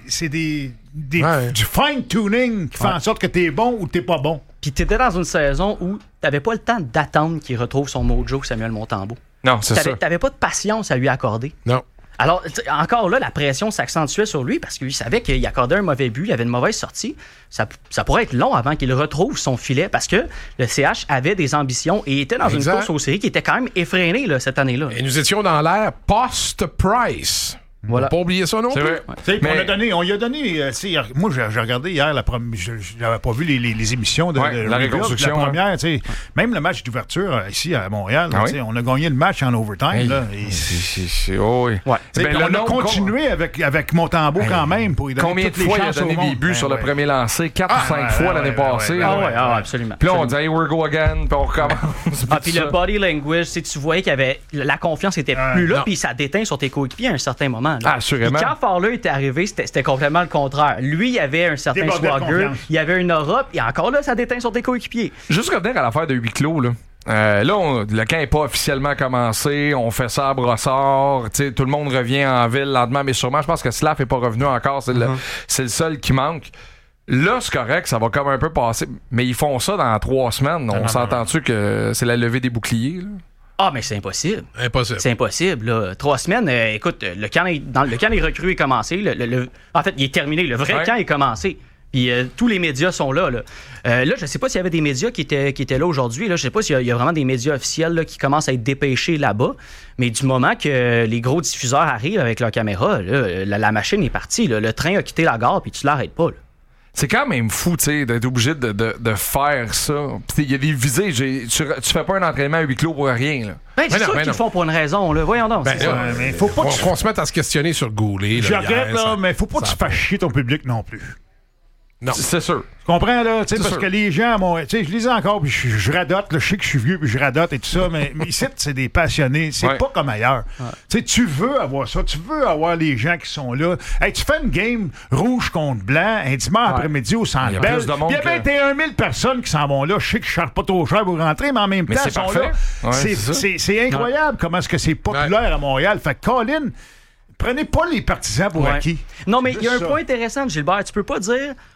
du fine-tuning qui fait en sorte que t'es bon ou t'es pas bon.
Puis t'étais dans une saison où t'avais pas le temps d'attendre qu'il retrouve son mojo, Samuel Montembeault.
Non, c'est ça.
T'avais pas de patience à lui accorder.
Non.
Alors, encore là, la pression s'accentuait sur lui parce qu'il savait qu'il accordait un mauvais but, il avait une mauvaise sortie. Ça pourrait être long avant qu'il retrouve son filet parce que le CH avait des ambitions et était dans une course aux séries qui était quand même effrénée là, cette année-là.
Et nous étions dans l'ère post-Price. Voilà. Pas oublier ça non plus.
Mais on lui a donné. Moi, j'ai regardé hier je n'avais pas vu les émissions de
la reconstruction.
La première, même le match d'ouverture ici à Montréal, on a gagné le match en overtime. Là, on a continué avec Montembeault quand même pour lui donner
combien de fois il a donné des buts sur le premier lancé? 4 ou 5 fois l'année passée.
Absolument.
Puis là, on dit hey, we're go again, puis on recommence.
Puis le body language, tu voyais qu'il y avait la confiance était plus là, puis ça déteint sur tes coéquipiers à un certain moment.
Ah, assurément.
Puis quand Fowler était arrivé, c'était complètement le contraire. Lui, il avait un certain swagger, il avait une Europe, et encore là, ça déteint sur tes coéquipiers.
Juste revenir à l'affaire de huis clos, là. Le camp n'est pas officiellement commencé. On fait ça à Brossard. Tout le monde revient en ville lentement, mais sûrement, je pense que Slav n'est pas revenu encore. C'est le seul qui manque. Là, c'est correct, ça va comme un peu passer. Mais ils font ça dans 3 semaines. On s'entend-tu que c'est la levée des boucliers, là?
Ah, mais c'est impossible. C'est impossible. Là. 3 semaines, écoute, le camp des recrues est commencé. En fait, il est terminé. Le vrai camp est commencé. Puis tous les médias sont là. Là, je ne sais pas s'il y avait des médias qui étaient là aujourd'hui. Là. Je ne sais pas s'il y a vraiment des médias officiels là, qui commencent à être dépêchés là-bas. Mais du moment que les gros diffuseurs arrivent avec leur caméra, là, la machine est partie. Là. Le train a quitté la gare puis tu l'arrêtes pas. Là.
C'est quand même fou, tu sais, d'être obligé de faire ça. Il y a des visées. Tu fais pas un entraînement à huis clos pour rien, là.
Ben, c'est sûr qu'ils le font pour une raison, là. Voyons donc.
Mais faut pas
qu'on se mette à se questionner sur Goulet.
Je regrette, là, mais faut pas que tu fasses chier ton public non plus.
Non. C'est sûr.
Tu comprends, là? Parce que les gens, je lisais encore, puis je radote, là, je sais que je suis vieux, puis je radote et tout ça, mais ici, c'est des passionnés. C'est pas comme ailleurs. Tu veux avoir ça. Tu veux avoir les gens qui sont là. Hey, tu fais une game rouge contre blanc, un dimanche après-midi au Centre Bell. Il y a 21 000 personnes qui s'en vont là. Je sais que je ne charge pas trop cher pour rentrer, mais en même temps, ils sont là. C'est incroyable comment est-ce que c'est populaire à Montréal. Fait que Colin... Prenez pas les partisans pour acquis.
Non, mais il y a un point intéressant, Gilbert. Tu peux pas dire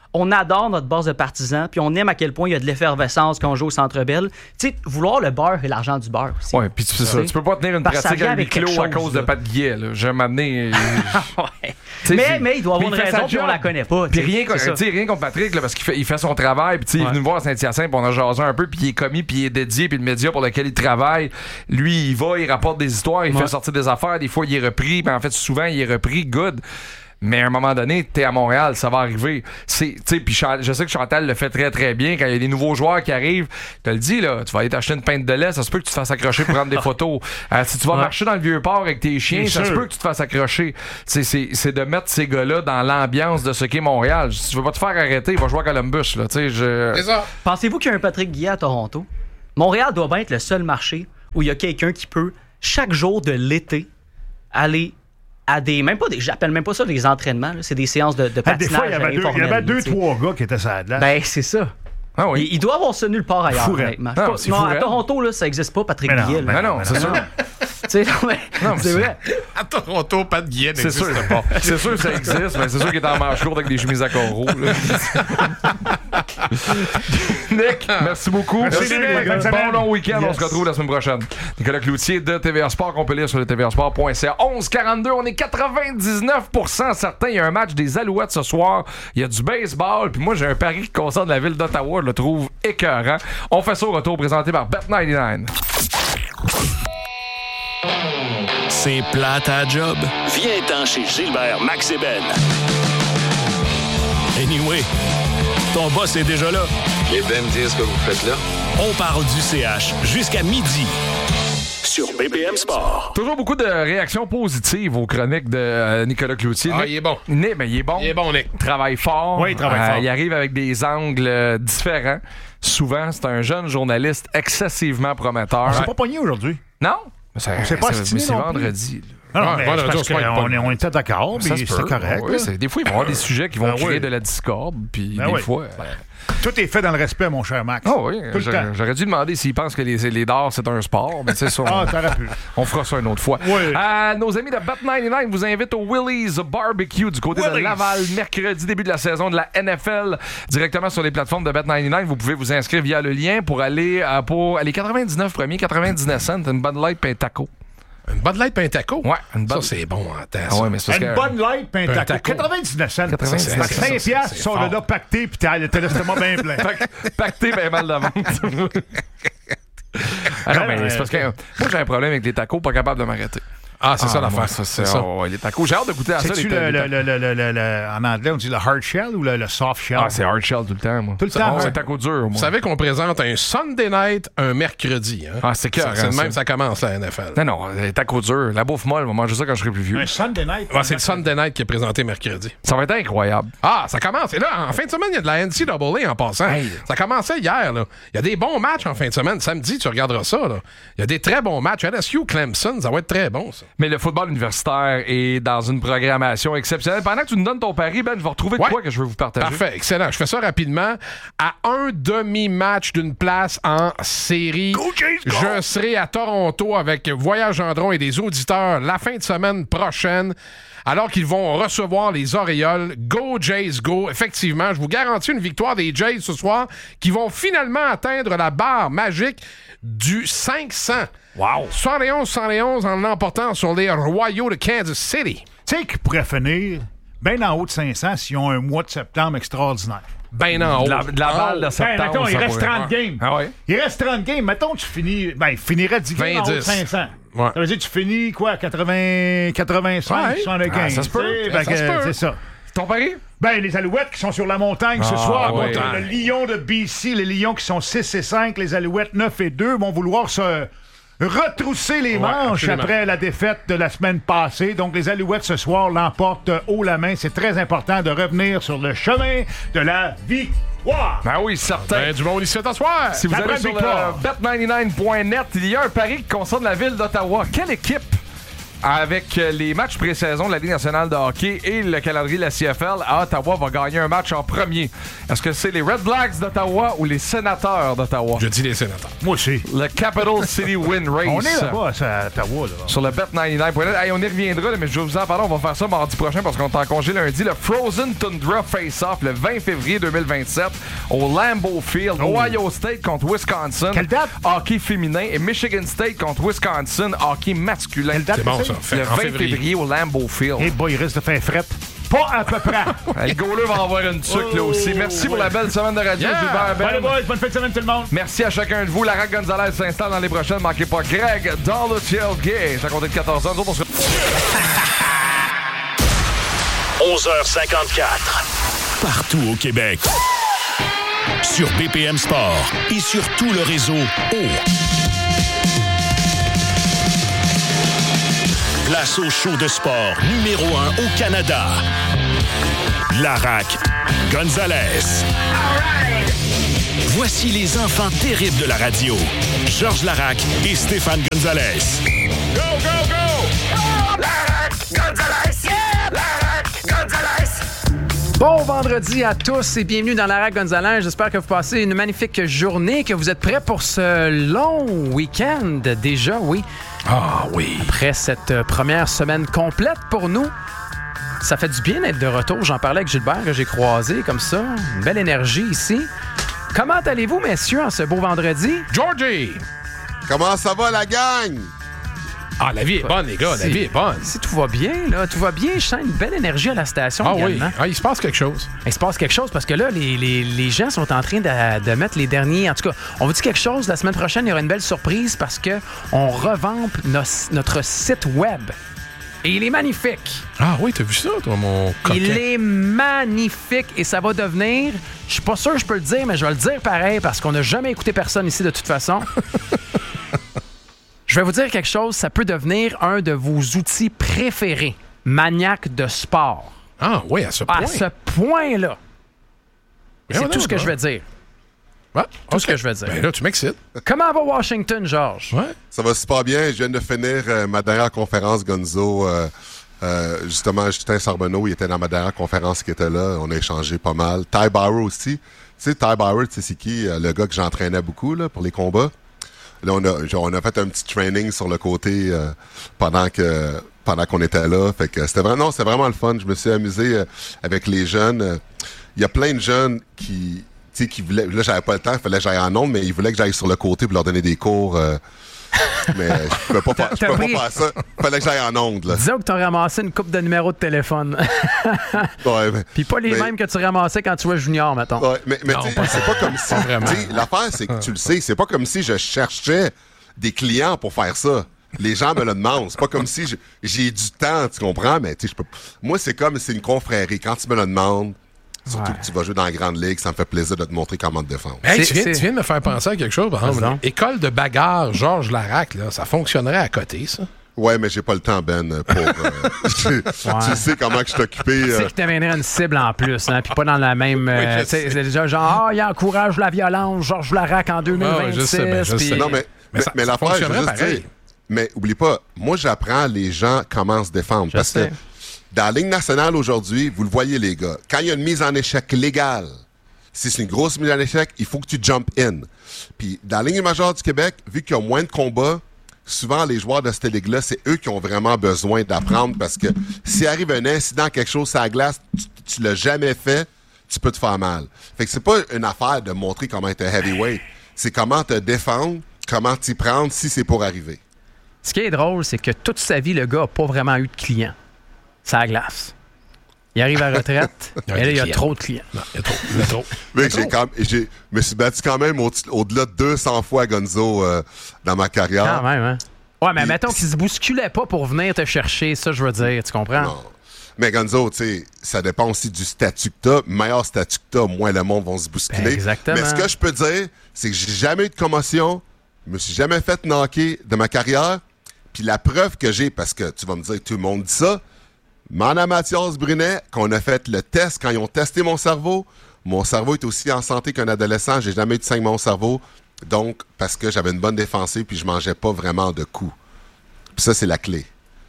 On adore notre base de partisans, puis on aime à quel point il y a de l'effervescence quand on joue au Centre Bell. Tu sais, vouloir le beurre et l'argent du beurre aussi.
Ouais, puis c'est ça. Tu peux pas tenir une pratique à huis clos à cause de Pat Guillet. Je vais m'amener.
Mais il doit avoir une raison, puis on la connaît pas.
Puis rien contre Patrick, là, parce qu'il fait son travail. Puis il est venu me voir à Saint-Hyacinthe, puis on a jasé un peu, puis il est commis, puis il est dédié, puis le média pour lequel il travaille, lui, il va, il rapporte des histoires, il fait sortir des affaires. Des fois, il est repris, mais en fait, souvent, il est repris good. Mais à un moment donné, t'es à Montréal, ça va arriver. Puis je sais que Chantal le fait très très bien. Quand il y a des nouveaux joueurs qui arrivent, tu te le dis, là, tu vas aller t'acheter une pinte de lait, ça se peut que tu te fasses accrocher pour prendre des photos. Si tu vas marcher dans le Vieux-Port avec tes chiens, ça se peut que tu te fasses accrocher. C'est de mettre ces gars-là dans l'ambiance de ce qu'est Montréal. Si tu veux pas te faire arrêter, il va jouer à Columbus. Là, c'est
ça. Pensez-vous qu'il y a un Patrick Guillet à Toronto? Montréal doit bien être le seul marché où il y a quelqu'un qui peut, chaque jour de l'été, aller à j'appelle même pas ça des entraînements, là. C'est des séances de patinage. Des fois, il y
avait 2-3 gars qui étaient sur la glace.
Ben, c'est ça.
Ah oui.
Il doit avoir ça nulle part ailleurs, honnêtement. Non, à Toronto, là, ça n'existe pas, Patrick Guillet.
Non, c'est sûr.
C'est vrai.
À Toronto, Pat Guillet n'existe pas.
C'est sûr que ça existe, mais c'est sûr qu'il est en manche courte avec des chemises à coraux. Nick, merci beaucoup.
Merci, Nick.
Bon long week-end. On se retrouve la semaine prochaine. Nicolas Cloutier de TVA Sport, qu'on peut lire sur le tvasport.ca. 11h42, on est 99% certains. Il y a un match des Alouettes ce soir. Il y a du baseball. Puis moi, j'ai un pari qui concerne la ville d'Ottawa. Je le trouve écœurant. On fait ça au retour, présenté par Bet99.
C'est plate à job. Viens-t'en chez Gilbert Max et Ben. Anyway, ton boss est déjà là.
Et Ben me dire ce que vous faites là.
On parle du CH jusqu'à midi sur BPM Sport.
Toujours beaucoup de réactions positives aux chroniques de Nicolas Cloutier.
Il est bon.
Il est bon.
Il est bon, Nick.
Il travaille fort.
Oui, il travaille fort.
Il arrive avec des angles différents. Souvent, c'est un jeune journaliste excessivement prometteur.
On s'est pas pogné aujourd'hui.
Non?
C'est pas stiné,
c'est vendredi.
On était d'accord, mais c'était correct.
Oui, des fois, il va y avoir des sujets qui vont créer de la discorde, puis des fois...
Tout est fait dans le respect, mon cher Max.
Oh oui, j'aurais dû demander s'il pense que les dards, c'est un sport, mais c'est ça.
T'aurais pu.
On fera ça une autre fois.
Oui.
Nos amis de Bet99 vous invitent au Willie's Barbecue du côté de Laval, mercredi, début de la saison de la NFL, directement sur les plateformes de Bet99. Vous pouvez vous inscrire via le lien pour aller pour les 99 premiers, 99 cents, une Bud Light et un taco.
Une Bud Light et un taco?
Ouais.
Ça, c'est bon en temps.
Ouais, mais
une Bud Light et un taco. 99 cents. 5 piastres, ils sont là pactés, puis t'as l'estomac bien plein.
Pacté, bien mal de vente. Mais c'est parce que moi, j'ai un problème avec les tacos, pas capable de m'arrêter.
C'est ça l'affaire.
C'est ça. Les tacos. J'ai hâte de goûter à ça.
C'est-tu en anglais, on dit le hard shell ou le soft shell?
C'est hard shell tout le temps, moi.
Tout le temps.
C'est taco dur, moi.
Vous savez qu'on présente un Sunday night un mercredi. Hein?
C'est clair.
C'est même ça commence la NFL.
Non, les tacos durs. La bouffe molle, on va manger ça quand je serai plus vieux.
Un Sunday night?
C'est le Sunday night qui est présenté mercredi.
Ça va être incroyable.
Ça commence. Et là, en fin de semaine, il y a de la NCAA en passant. Ça commençait hier. Là. Il y a des bons matchs en fin de semaine. Samedi, tu regarderas ça. Là. Il y a des très bons matchs. LSU, Clemson, ça va être très bon, ça.
Mais le football universitaire est dans une programmation exceptionnelle. Pendant que tu nous donnes ton pari, Ben, je vais retrouver de quoi que je veux vous partager.
Parfait, excellent. Je fais ça rapidement. À un demi-match d'une place en série, je serai à Toronto avec Voyage Gendron et des auditeurs la fin de semaine prochaine. Alors qu'ils vont recevoir les Orioles. Go Jays, go! Effectivement, je vous garantis une victoire des Jays ce soir qui vont finalement atteindre la barre magique du 500.
Wow!
71 en l'emportant sur les Royaux de Kansas City.
Tu sais qu'ils pourraient finir bien en haut de 500 s'ils ont un mois de septembre extraordinaire.
Ben en haut.
De la balle de septembre.
Mettons, il reste 30 games.
Ah ouais?
Il reste 30 games. Mettons, tu finis... il finirait 10 games en haut de 500.
Ouais.
Ça veut dire que tu finis, 85, 75.
Ça se peut.
C'est ça.
Ton pari?
Les Alouettes qui sont sur la montagne ce soir contre
ouais.
le Lion de BC. Les Lions qui sont 6-5. Les Alouettes 9-2 vont vouloir se retrousser les manches après la défaite de la semaine passée. Donc, les Alouettes ce soir l'emportent haut la main. C'est très important de revenir sur le chemin de la victoire.
Ben oui, certain.
Du monde ici t'asseoir.
Si vous allez sur le bet99.net, il y a un pari qui concerne la ville d'Ottawa. Quelle équipe avec les matchs pré-saison de la Ligue nationale de hockey et le calendrier de la CFL, Ottawa va gagner un match en premier. Est-ce que c'est les Red Blacks d'Ottawa ou les Sénateurs d'Ottawa?
Je dis les Sénateurs.
Moi aussi.
Le Capital City Win Race.
On est là-bas, à Ottawa. Là.
Sur le Bet99.net. Hey, on y reviendra, là, mais je vais vous en parler. On va faire ça mardi prochain parce qu'on est en congé lundi. Le Frozen Tundra Face-Off le 20 février 2027 au Lambeau Field. Ohio State contre Wisconsin.
Quelle date?
Hockey féminin. Et Michigan State contre Wisconsin. Hockey masculin.
Quelle date?
C'est bon, ça.
Le 20 février au Lambeau Field.
Eh boy, il risque de faire fret. Pas à peu près.
Le goaler va avoir une tuque là aussi. Merci pour la belle semaine de radio, Gilbert Ben.
Allez, boys, bonne fin de semaine tout le monde.
Merci à chacun de vous. Lara Gonzalez s'installe dans les prochaines. Manquez pas Greg dans le tailgate. À compter de 14 ans. Nous autres, on se...
11h54. Partout au Québec. Sur BPM Sport et sur tout le réseau Place au show de sport numéro 1 au Canada. Larac Gonzalez. Voici les enfants terribles de la radio. Georges Larac et Stéphane Gonzalez.
Go, go, go! Oh, Larac Gonzalez! Yeah! Larac Gonzalez!
Bon vendredi à tous et bienvenue dans Larac Gonzalez. J'espère que vous passez une magnifique journée, que vous êtes prêts pour ce long week-end déjà, oui.
Ah oui.
Après cette première semaine complète pour nous, ça fait du bien d'être de retour. J'en parlais avec Gilbert, que j'ai croisé comme ça. Une belle énergie ici. Comment allez-vous, messieurs, en ce beau vendredi?
Georgie!
Comment ça va, la gang?
Ah, la vie est bonne, les gars. La vie est bonne.
Si tout va bien, là, tout va bien. Je sens une belle énergie à la station également.
Oui. Ah, il se passe quelque chose.
Il se passe quelque chose parce que là, les gens sont en train de mettre les derniers... En tout cas, on vous dit quelque chose. La semaine prochaine, il y aura une belle surprise parce qu'on revampe notre site web. Et il est magnifique.
Ah oui, t'as vu ça, toi, mon coquin?
Il est magnifique et ça va devenir... Je suis pas sûr que je peux le dire, mais je vais le dire pareil parce qu'on n'a jamais écouté personne ici de toute façon. Je vais vous dire quelque chose, ça peut devenir un de vos outils préférés, maniaque de sport.
Ah oui, à ce point.
À ce point-là. C'est tout ce que je vais dire.
Ouais,
tout ce que je vais dire.
Ben là, tu m'excites.
Comment va Washington, Georges?
Ouais.
Ça va super bien. Je viens de finir ma dernière conférence, Gonzo. Justement, Justin Charbonneau, il était dans ma dernière conférence qui était là. On a échangé pas mal. Ty Bauer aussi. Tu sais, Ty Bauer, tu sais, c'est qui? Le gars que j'entraînais beaucoup là, pour les combats. Là, on a fait un petit training sur le côté pendant qu'on était là. Fait que c'était vraiment le fun. Je me suis amusé avec les jeunes. Il y a plein de jeunes qui voulaient... Là, j'avais pas le temps, il fallait que j'aille en ondes, mais ils voulaient que j'aille sur le côté pour leur donner des cours. Mais je pouvais pas faire ça. Il fallait que j'aille en ondes. Là.
Disons que tu as ramassé une coupe de numéros de téléphone.
Ouais,
puis pas les mêmes que tu ramassais quand tu jouais junior, mettons.
Ouais, mais c'est pas comme si... L'affaire, c'est que tu le sais, c'est pas comme si je cherchais des clients pour faire ça. Les gens me le demandent. C'est pas comme si j'ai du temps, tu comprends? Mais tu sais, moi, c'est comme c'est une confrérie. Quand tu me le demandes, surtout que tu vas jouer dans la grande ligue, ça me fait plaisir de te montrer comment te défendre.
Hey, tu viens de me faire penser à quelque chose. Par exemple, école de bagarre, Georges Larac, là, ça fonctionnerait à côté, ça?
Ouais, mais j'ai pas le temps, Ben, pour... tu sais comment que je suis occupé.
Tu sais qu'il t'amènerait une cible en plus, hein, puis pas dans la même... c'est déjà genre, il encourage la violence, Georges Larac en 2026.
Je sais. Non, mais l'affaire, je veux juste dire... Mais oublie pas, moi, j'apprends les gens comment se défendre. Parce que dans la Ligue nationale aujourd'hui, vous le voyez, les gars, quand il y a une mise en échec légale, si c'est une grosse mise en échec, il faut que tu jump in. Puis dans la Ligue majeure du Québec, vu qu'il y a moins de combats, souvent les joueurs de cette ligue-là, c'est eux qui ont vraiment besoin d'apprendre parce que s'il arrive un incident, quelque chose sur la glace, tu l'as jamais fait, tu peux te faire mal. Fait que c'est pas une affaire de montrer comment être un heavyweight. C'est comment te défendre, comment t'y prendre si c'est pour arriver.
Ce qui est drôle, c'est que toute sa vie, le gars n'a pas vraiment eu de clients. Ça glace. Il arrive à la retraite, et là, il y a trop de clients.
Non, il y a trop.
Mais je me suis battu quand même au-delà de 200 fois, Gonzo, dans ma carrière.
Quand même, hein? Ouais, mais mettons qu'il se bousculait pas pour venir te chercher, ça, je veux dire, tu comprends?
Non. Mais Gonzo, tu sais, ça dépend aussi du statut que t'as. Meilleur statut que t'as, moins le monde va se bousculer. Ben exactement. Mais ce que je peux dire, c'est que j'ai jamais eu de commotion, je me suis jamais fait knocker de ma carrière. Puis la preuve que j'ai, parce que tu vas me dire que tout le monde dit ça, Mana Mathias Brunet, qu'on a fait le test, quand ils ont testé mon cerveau est aussi en santé qu'un adolescent. J'ai jamais eu de sang dans mon cerveau. Donc, parce que j'avais une bonne défensive puis je mangeais pas vraiment de coups. Puis ça, c'est la clé.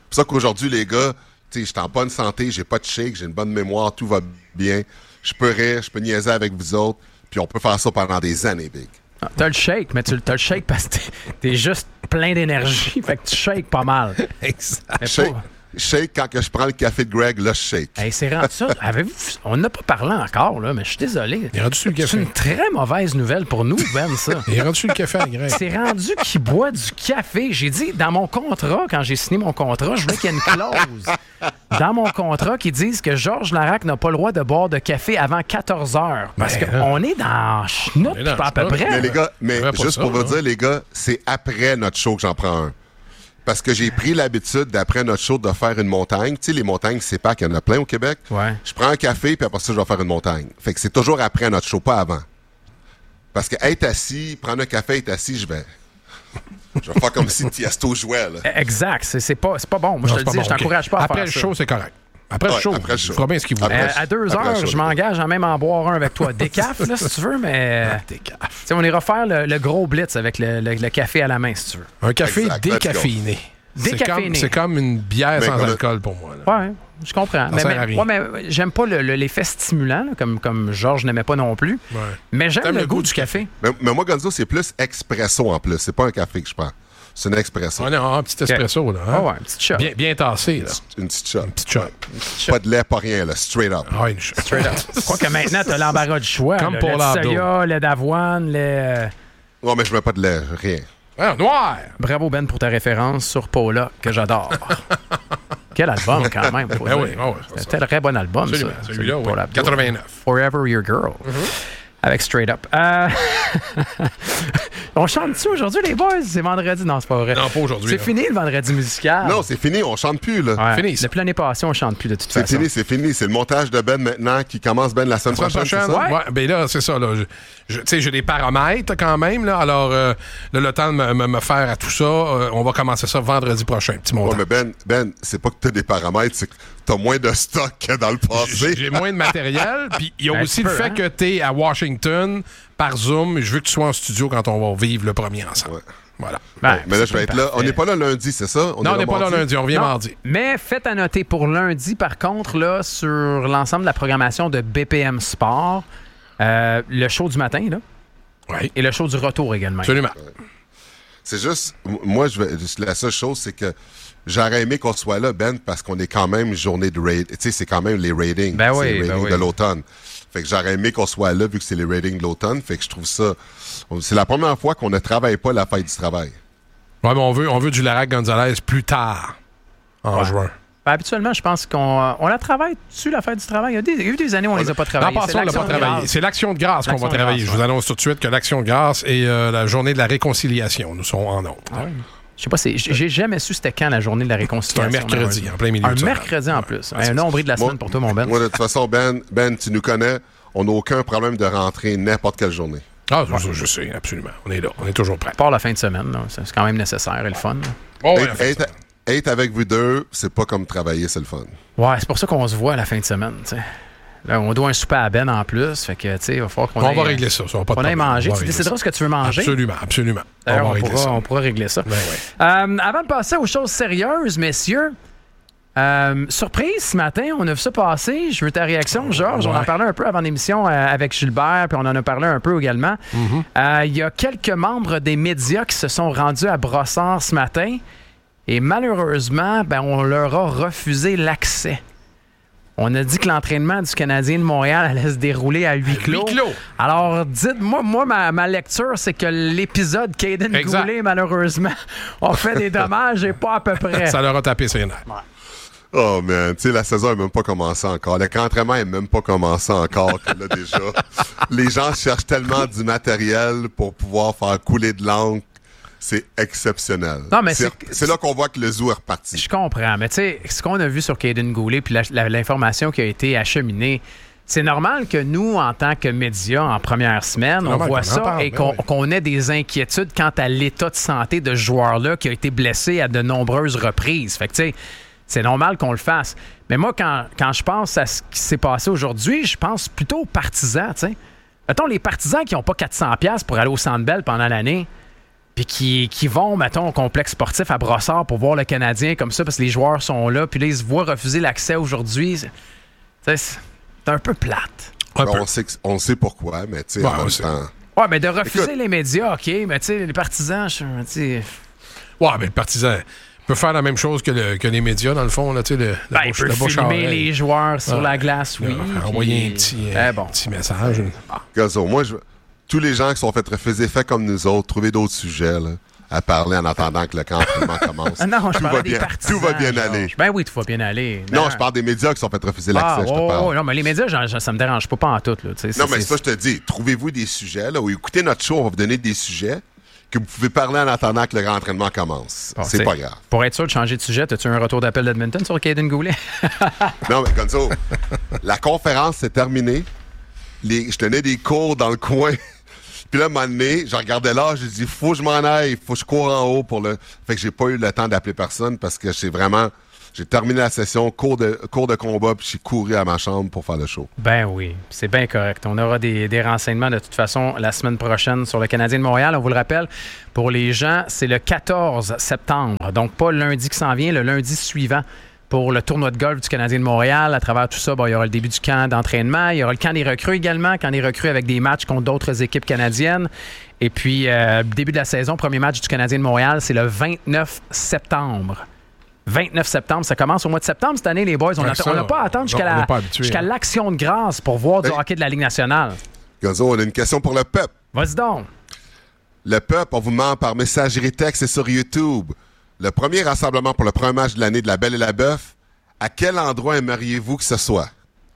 pour ça qu'aujourd'hui, les gars, je suis en bonne santé, j'ai pas de shake, j'ai une bonne mémoire, tout va bien. Je peux rire, je peux niaiser avec vous autres, puis on peut faire ça pendant des années, Big.
Ah, t'as le shake, mais t'as le shake parce que t'es juste plein d'énergie, fait que tu shakes pas mal.
Exact. Shake quand que je prends le café de Greg, là, je shake.
Hey, c'est rendu ça. Avez-vous... On n'a pas parlé encore, là, mais je suis désolé.
Il est rendu sur le café.
C'est une très mauvaise nouvelle pour nous, Ben, ça.
Il est rendu sur le café, Greg.
C'est rendu qu'il boit du café. J'ai dit, dans mon contrat, quand j'ai signé mon contrat, je voulais qu'il y ait une clause dans mon contrat qui dise que Georges Larac n'a pas le droit de boire de café avant 14 heures. Parce qu'on est dans chenoute, à peu près.
Mais les gars, juste pour vous dire, les gars, c'est après notre show que j'en prends un. Parce que j'ai pris l'habitude, d'après notre show, de faire une montagne. Tu sais, les montagnes, c'est pas qu'il y en a plein au Québec.
Ouais.
Je prends un café, puis après ça, je vais faire une montagne. Fait que c'est toujours après notre show, pas avant. Parce que être assis, prendre un café, être assis, je vais faire comme si Tiesto jouait, là.
Exact. C'est pas bon. Moi, je te le dis, je t'encourage pas à faire ça.
Après le show, c'est correct. Après le show, tu feras bien ce qu'il voudra.
À 2 heures, je m'engage à même en boire un avec toi. Décaf, là, si tu veux, mais...
Décaf.
On ira faire le gros blitz avec le café à la main, si tu veux.
Un café décaféiné. C'est comme une bière sans alcool pour moi.
Oui, je comprends. Mais j'aime pas l'effet stimulant, là, comme Georges n'aimait pas non plus. Ouais. Mais j'aime le goût du café.
Mais moi, Gonzo, c'est plus expresso en plus. C'est pas un café que je prends. C'est un expresso.
Un petit espresso, là.
Hein? Ouais, un petit shot.
Bien tassé, là.
Une petite shot.
Une petite shot.
Pas de lait, pas rien, là. Straight up.
Ah, une shot.
Straight up. Quoique maintenant, t'as l'embarras du choix.
Comme pour
le soya, le d'avoine,
Non, mais je mets pas de lait, rien.
Ah, noir!
Bravo, Ben, pour ta référence sur Paula, que j'adore. Quel album, quand même. C'était un très bon album,
absolument,
ça.
Celui-là, oui. 89.
Forever Your Girl. Avec Straight Up. On chante-tu aujourd'hui, les boys? C'est vendredi? Non, c'est pas vrai.
Non, pas aujourd'hui.
C'est fini, le vendredi musical.
Non, c'est fini. On chante plus, là.
Ouais. Fini. Depuis l'année passée, on chante plus, de toute façon.
C'est fini. C'est le montage de Ben maintenant qui commence, Ben, la semaine prochaine. C'est ça?
Ouais, ben là, c'est ça, là. Tu sais, j'ai des paramètres quand même, là. Alors, le temps de me faire à tout ça, on va commencer ça vendredi prochain. Petit montage.
Ouais, mais Ben, c'est pas que t'as des paramètres, c'est que t'as moins de stock que dans le passé.
J'ai moins de matériel. Puis il y a aussi le fait que t'es à Washington par Zoom. Je veux que tu sois en studio quand on va vivre le premier ensemble. Ouais. Voilà.
Mais là, je vais être là. On n'est pas là lundi, c'est ça?
Non, on n'est pas là lundi. On revient mardi.
Mais faites à noter pour lundi, par contre, là, sur l'ensemble de la programmation de BPM Sport, le show du matin, là.
Oui.
Et le show du retour également.
Absolument.
Ouais. C'est juste, moi, la seule chose, c'est que j'aurais aimé qu'on soit là, Ben, parce qu'on est quand même journée de raid. Tu sais, c'est quand même les ratings.
Ben
c'est
oui,
les ratings de l'automne. Fait que j'aurais aimé qu'on soit là, vu que c'est les ratings de l'automne. Fait que je trouve ça... C'est la première fois qu'on ne travaille pas la fête du travail.
Ouais, mais on veut du Larac Gonzalez plus tard, en juin.
Ben, habituellement, je pense qu'on la travaille dessus, la fête du travail. Il y a eu des années où on les a pas travaillées.
Non, pas ça, on l'a pas travaillé. C'est l'Action de grâce qu'on va travailler. Je vous annonce tout de suite que l'Action de grâce et la journée de la réconciliation, nous sont en ondes.
Ah oui. Je sais pas, j'ai jamais su c'était quand la journée de la réconciliation.
C'est un mercredi, en plein milieu.
Un mercredi en plus. Un nombril de la semaine pour toi, mon Ben.
Moi, de toute façon, Ben, tu nous connais. On n'a aucun problème de rentrer n'importe quelle journée.
Ah, je sais, absolument. On est là. On est toujours prêts.
Pas la fin de semaine, là. C'est quand même nécessaire et le fun.
Être avec vous deux, c'est pas comme travailler, c'est le fun.
Ouais, c'est pour ça qu'on se voit à la fin de semaine, tu sais. Là, on doit un souper à Ben en plus, fait que, tu sais, il va falloir qu'on
va régler ça. Ça va pas
on aille manger. Tu décideras ce que tu veux manger.
Absolument.
D'ailleurs, on pourra régler ça.
Ben ouais.
Avant de passer aux choses sérieuses, messieurs, surprise ce matin, on a vu ça passer. Je veux ta réaction, Georges. On en parlait un peu avant l'émission avec Gilbert, puis on en a parlé un peu également. Il y a quelques membres des médias qui se sont rendus à Brossard ce matin et malheureusement, on leur a refusé l'accès. On a dit que l'entraînement du Canadien de Montréal allait se dérouler à huis clos. Alors, dites-moi, ma lecture, c'est que l'épisode Caden Goulet, malheureusement, a fait des dommages et pas à peu près.
Ça leur a tapé ses nerfs.
Ouais.
Oh, man, tu sais, la saison n'est même pas commencée encore. L'entraînement n'est même pas commencé encore. Que là, déjà, les gens cherchent tellement du matériel pour pouvoir faire couler de l'encre. C'est exceptionnel.
Non, mais
c'est là qu'on voit que le zoo est reparti.
Je comprends, mais tu sais, ce qu'on a vu sur Caden Goulet puis l'information qui a été acheminée, c'est normal que nous, en tant que médias, en première semaine, on voit ça et qu'on ait des inquiétudes quant à l'état de santé de ce joueur-là qui a été blessé à de nombreuses reprises. Fait que tu sais, c'est normal qu'on le fasse. Mais moi, quand je pense à ce qui s'est passé aujourd'hui, je pense plutôt aux partisans, tu sais. Mettons, les partisans qui n'ont pas 400$ pour aller au Centre Bell pendant l'année, puis qui vont, mettons, au complexe sportif à Brossard pour voir le Canadien comme ça, parce que les joueurs sont là, puis là, ils se voient refuser l'accès aujourd'hui. C'est un peu plate.
On sait pourquoi, mais tu sais, en même temps...
Ouais, mais de refuser les médias, OK, mais tu sais, les partisans,
Ouais, mais le partisan peut faire la même chose que les médias, dans le fond. Là,
il peut filmer les joueurs sur la glace, oui.
Envoyer un petit message.
Gazo, moi, tous les gens qui sont fait refuser, fait comme nous autres, trouver d'autres sujets là, à parler en attendant que le camp commence.
Non, je parle des partisans.
Tout va bien aller.
Ben oui, tout va bien aller.
Non, je parle des médias qui sont fait refuser l'accès, je te parle.
Non, mais les médias, ça me dérange pas en tout. Là,
non, mais ça, je te dis, trouvez-vous des sujets, là, ou écoutez notre show, on va vous donner des sujets que vous pouvez parler en attendant que le grand entraînement commence. C'est pas grave.
Pour être sûr de changer de sujet, as-tu un retour d'appel d'Edmonton sur Caden Goulet?
Non, mais Gonzo, la conférence s'est terminée. Je tenais des cours dans le coin. Puis là, à un moment donné, je regardais là, j'ai dit, faut que je m'en aille, faut que je cours en haut pour le... Fait que j'ai pas eu le temps d'appeler personne parce que j'ai terminé la session, cours de combat, puis j'ai couru à ma chambre pour faire le show.
Ben oui, c'est bien correct. On aura des renseignements de toute façon la semaine prochaine sur le Canadien de Montréal. On vous le rappelle, pour les gens, c'est le 14 septembre. Donc pas le lundi qui s'en vient, le lundi suivant pour le tournoi de golf du Canadien de Montréal. À travers tout ça, il y aura le début du camp d'entraînement. Il y aura le camp des recrues également, camp des recrues avec des matchs contre d'autres équipes canadiennes. Et puis, début de la saison, premier match du Canadien de Montréal, c'est le 29 septembre. 29 septembre, ça commence au mois de septembre cette année, les boys. On n'a pas à attendre jusqu'à l'Action de grâce pour voir du hockey de la Ligue nationale.
Gonzo, on a une question pour le peuple.
Vas-y donc.
Le peuple, on vous demande par messagerie texte et sur YouTube. Le premier rassemblement pour le premier match de l'année de la Belle et la Bœuf, à quel endroit aimeriez-vous que ce soit?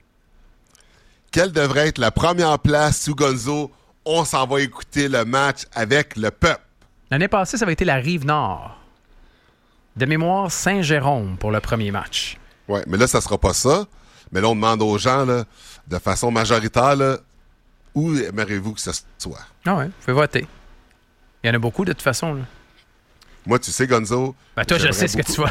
Quelle devrait être la première place où, Gonzo, on s'en va écouter le match avec le peuple?
L'année passée, ça avait été la Rive-Nord. De mémoire, Saint-Jérôme pour le premier match.
Oui, mais là, ça sera pas ça. Mais là, on demande aux gens, là, de façon majoritaire, là, où aimeriez-vous que ce soit?
Ah oui, vous pouvez voter. Il y en a beaucoup, de toute façon, là.
Moi, tu sais, Gonzo...
Ben toi, je sais ce que tu vas...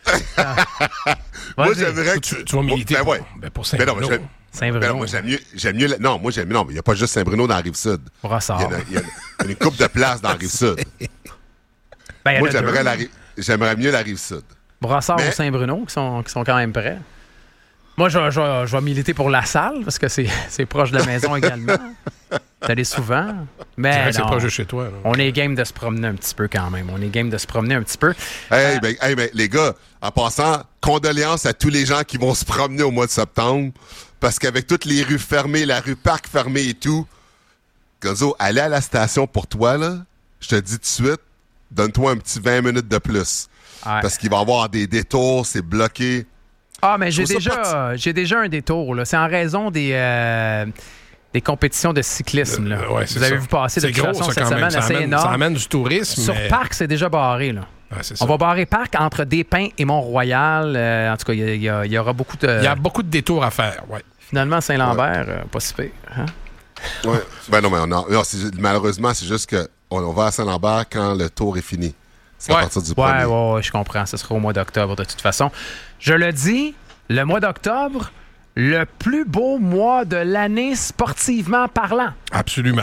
Moi, j'aimerais que...
Tu vas militer pour Saint-Bruno.
Saint-Bruno.
Moi, j'aime mieux... Non, il n'y a pas juste Saint-Bruno dans la Rive-Sud.
Brossard.
Il y a une couple de places dans la Rive-Sud. Moi, j'aimerais mieux la Rive-Sud.
Brossard ou Saint-Bruno, qui sont quand même prêts. Moi, je vais militer pour La Salle, parce que c'est proche de la maison également. T'allais souvent. Mais
c'est proche de chez toi. Là.
On est game de se promener un petit peu quand même.
Ben, les gars, en passant, condoléances à tous les gens qui vont se promener au mois de septembre, parce qu'avec toutes les rues fermées, la rue Parc fermée et tout, Gonzo, aller à la station pour toi, là, je te dis tout de suite, donne-toi un petit 20 minutes de plus. Ouais. Parce qu'il va y avoir des détours, c'est bloqué.
Ah, mais j'ai déjà un détour. Là. C'est en raison des compétitions de cyclisme. Là.
Ouais,
vous avez vu passer de toute façon cette semaine assez énorme.
Ça amène du tourisme.
Sur Parc, c'est déjà barré. Là.
Ouais,
on va barrer Parc entre Des-Pins et Mont-Royal. En tout cas, il y aura beaucoup de...
Il y a beaucoup de détours à faire, oui.
Finalement, Saint-Lambert, pas si pire. Hein?
Ouais. Ben non, mais malheureusement, c'est juste qu'on va à Saint-Lambert quand le tour est fini. C'est à partir du 1er.
Ouais, je comprends. Ce sera au mois d'octobre, de toute façon. Je le dis, le mois d'octobre, le plus beau mois de l'année sportivement parlant.
Absolument.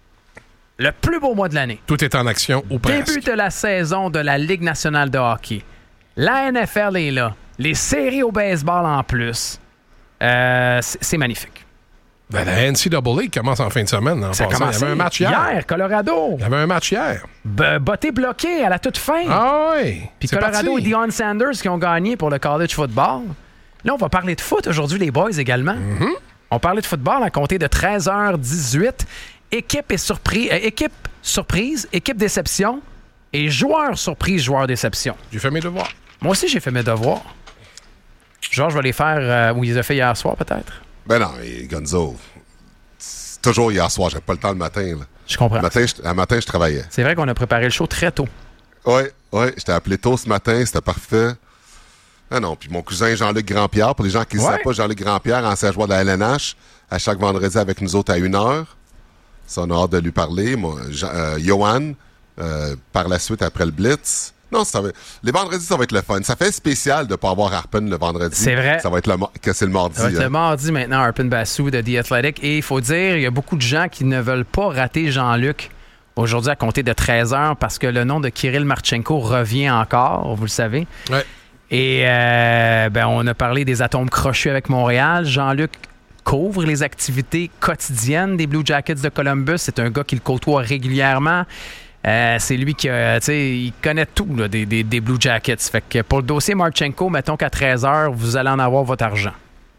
Le plus beau mois de l'année.
Tout est en action ou presque.
Début de la saison de la Ligue nationale de hockey. La NFL est là. Les séries au baseball en plus. C'est magnifique.
Ben, la NCAA commence en fin de semaine. Il y avait un match hier.
Colorado.
Il y avait un match hier.
Botté bloqué à la toute fin.
Ah oui.
Puis Colorado et Deion Sanders qui ont gagné pour le college football. Là, on va parler de foot aujourd'hui, les boys également.
Mm-hmm.
On parlait de football à compter de 13h18. Équipe surprise, équipe déception et joueur surprise, joueur déception.
J'ai fait mes devoirs.
Moi aussi, j'ai fait mes devoirs. Georges va les faire où il les a fait hier soir, peut-être?
Ben non, Gonzo, c'est toujours hier soir. J'avais pas le temps le matin. Là.
Je comprends.
Le matin, je travaillais.
C'est vrai qu'on a préparé le show très tôt.
Oui. Je t'ai appelé tôt ce matin. C'était parfait. Non. Puis mon cousin Jean-Luc Grandpierre, pour les gens qui ne savent pas, Jean-Luc Grandpierre, ancien joueur de la LNH, à chaque vendredi avec nous autres à 1h. Ça, on a hâte de lui parler. Moi, Johan, par la suite, après le Blitz. Non, les vendredis, ça va être le fun. Ça fait spécial de ne pas avoir Harpen le vendredi.
C'est vrai.
Ça va être c'est le mardi.
Ça va être le mardi maintenant, Harpen Bassou de The Athletic. Et il faut dire, il y a beaucoup de gens qui ne veulent pas rater Jean-Luc aujourd'hui à compter de 13h parce que le nom de Kirill Marchenko revient encore, vous le savez.
Ouais.
Et on a parlé des atomes crochus avec Montréal. Jean-Luc couvre les activités quotidiennes des Blue Jackets de Columbus. C'est un gars qui le côtoie régulièrement. C'est lui qui il connaît tout là, des Blue Jackets. Fait que pour le dossier Marchenko, mettons qu'à 13h, vous allez en avoir votre argent.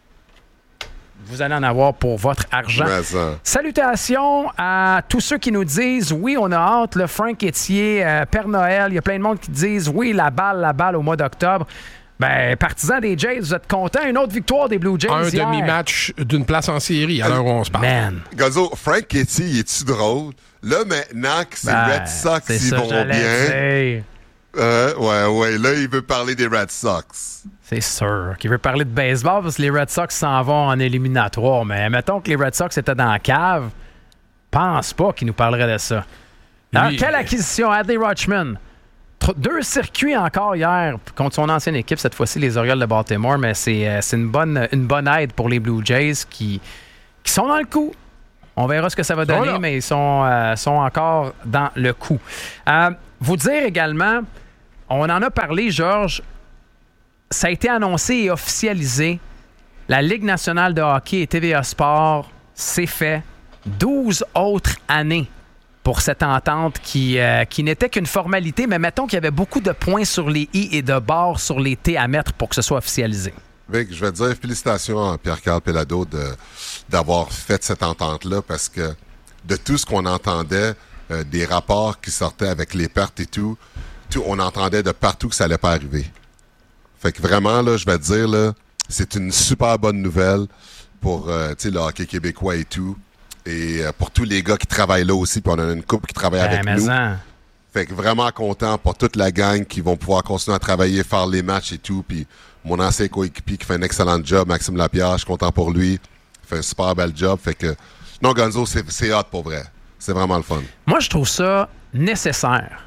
Vous allez en avoir pour votre argent. Salutations à tous ceux qui nous disent oui, on a hâte, le Frank Etier, Père Noël. Il y a plein de monde qui disent oui, la balle au mois d'octobre. Ben, partisans des Jays, vous êtes contents? Une autre victoire des Blue Jays.
Un
hier.
Demi-match d'une place en série à l'heure où on se parle.
Man.
Gonzo, Frank Etier, il est-tu drôle? Là, maintenant que c'est Red Sox, ils vont bien. Ouais, là, il veut parler des Red Sox.
C'est sûr qu'il veut parler de baseball parce que les Red Sox s'en vont en éliminatoire. Mais mettons que les Red Sox étaient dans la cave, pense pas qu'il nous parlerait de ça. Alors, quelle acquisition? Adley Rutschman. 2 circuits encore hier contre son ancienne équipe, cette fois-ci les Orioles de Baltimore, mais c'est une bonne aide pour les Blue Jays qui sont dans le coup. On verra ce que ça va donner, mais ils sont encore dans le coup. Vous dire également, on en a parlé, Georges, ça a été annoncé et officialisé. La Ligue nationale de hockey et TVA Sport, c'est fait. 12 autres années pour cette entente qui n'était qu'une formalité, mais mettons qu'il y avait beaucoup de points sur les i et de barres sur les t à mettre pour que ce soit officialisé.
Vic, je vais te dire félicitations à Pierre-Carl Pelado d'avoir fait cette entente-là parce que de tout ce qu'on entendait, des rapports qui sortaient avec les pertes et tout, on entendait de partout que ça allait pas arriver. Fait que vraiment, là, je vais te dire, là, c'est une super bonne nouvelle pour le hockey québécois et tout. Et pour tous les gars qui travaillent là aussi, puis on a une couple qui travaille avec nous. Fait que vraiment content pour toute la gang qui vont pouvoir continuer à travailler, faire les matchs et tout. Puis mon ancien coéquipier qui fait un excellent job, Maxime Lapierre, je suis content pour lui. Il fait un super bel job. Fait que non, Gonzo, c'est hot pour vrai. C'est vraiment le fun.
Moi, je trouve ça nécessaire.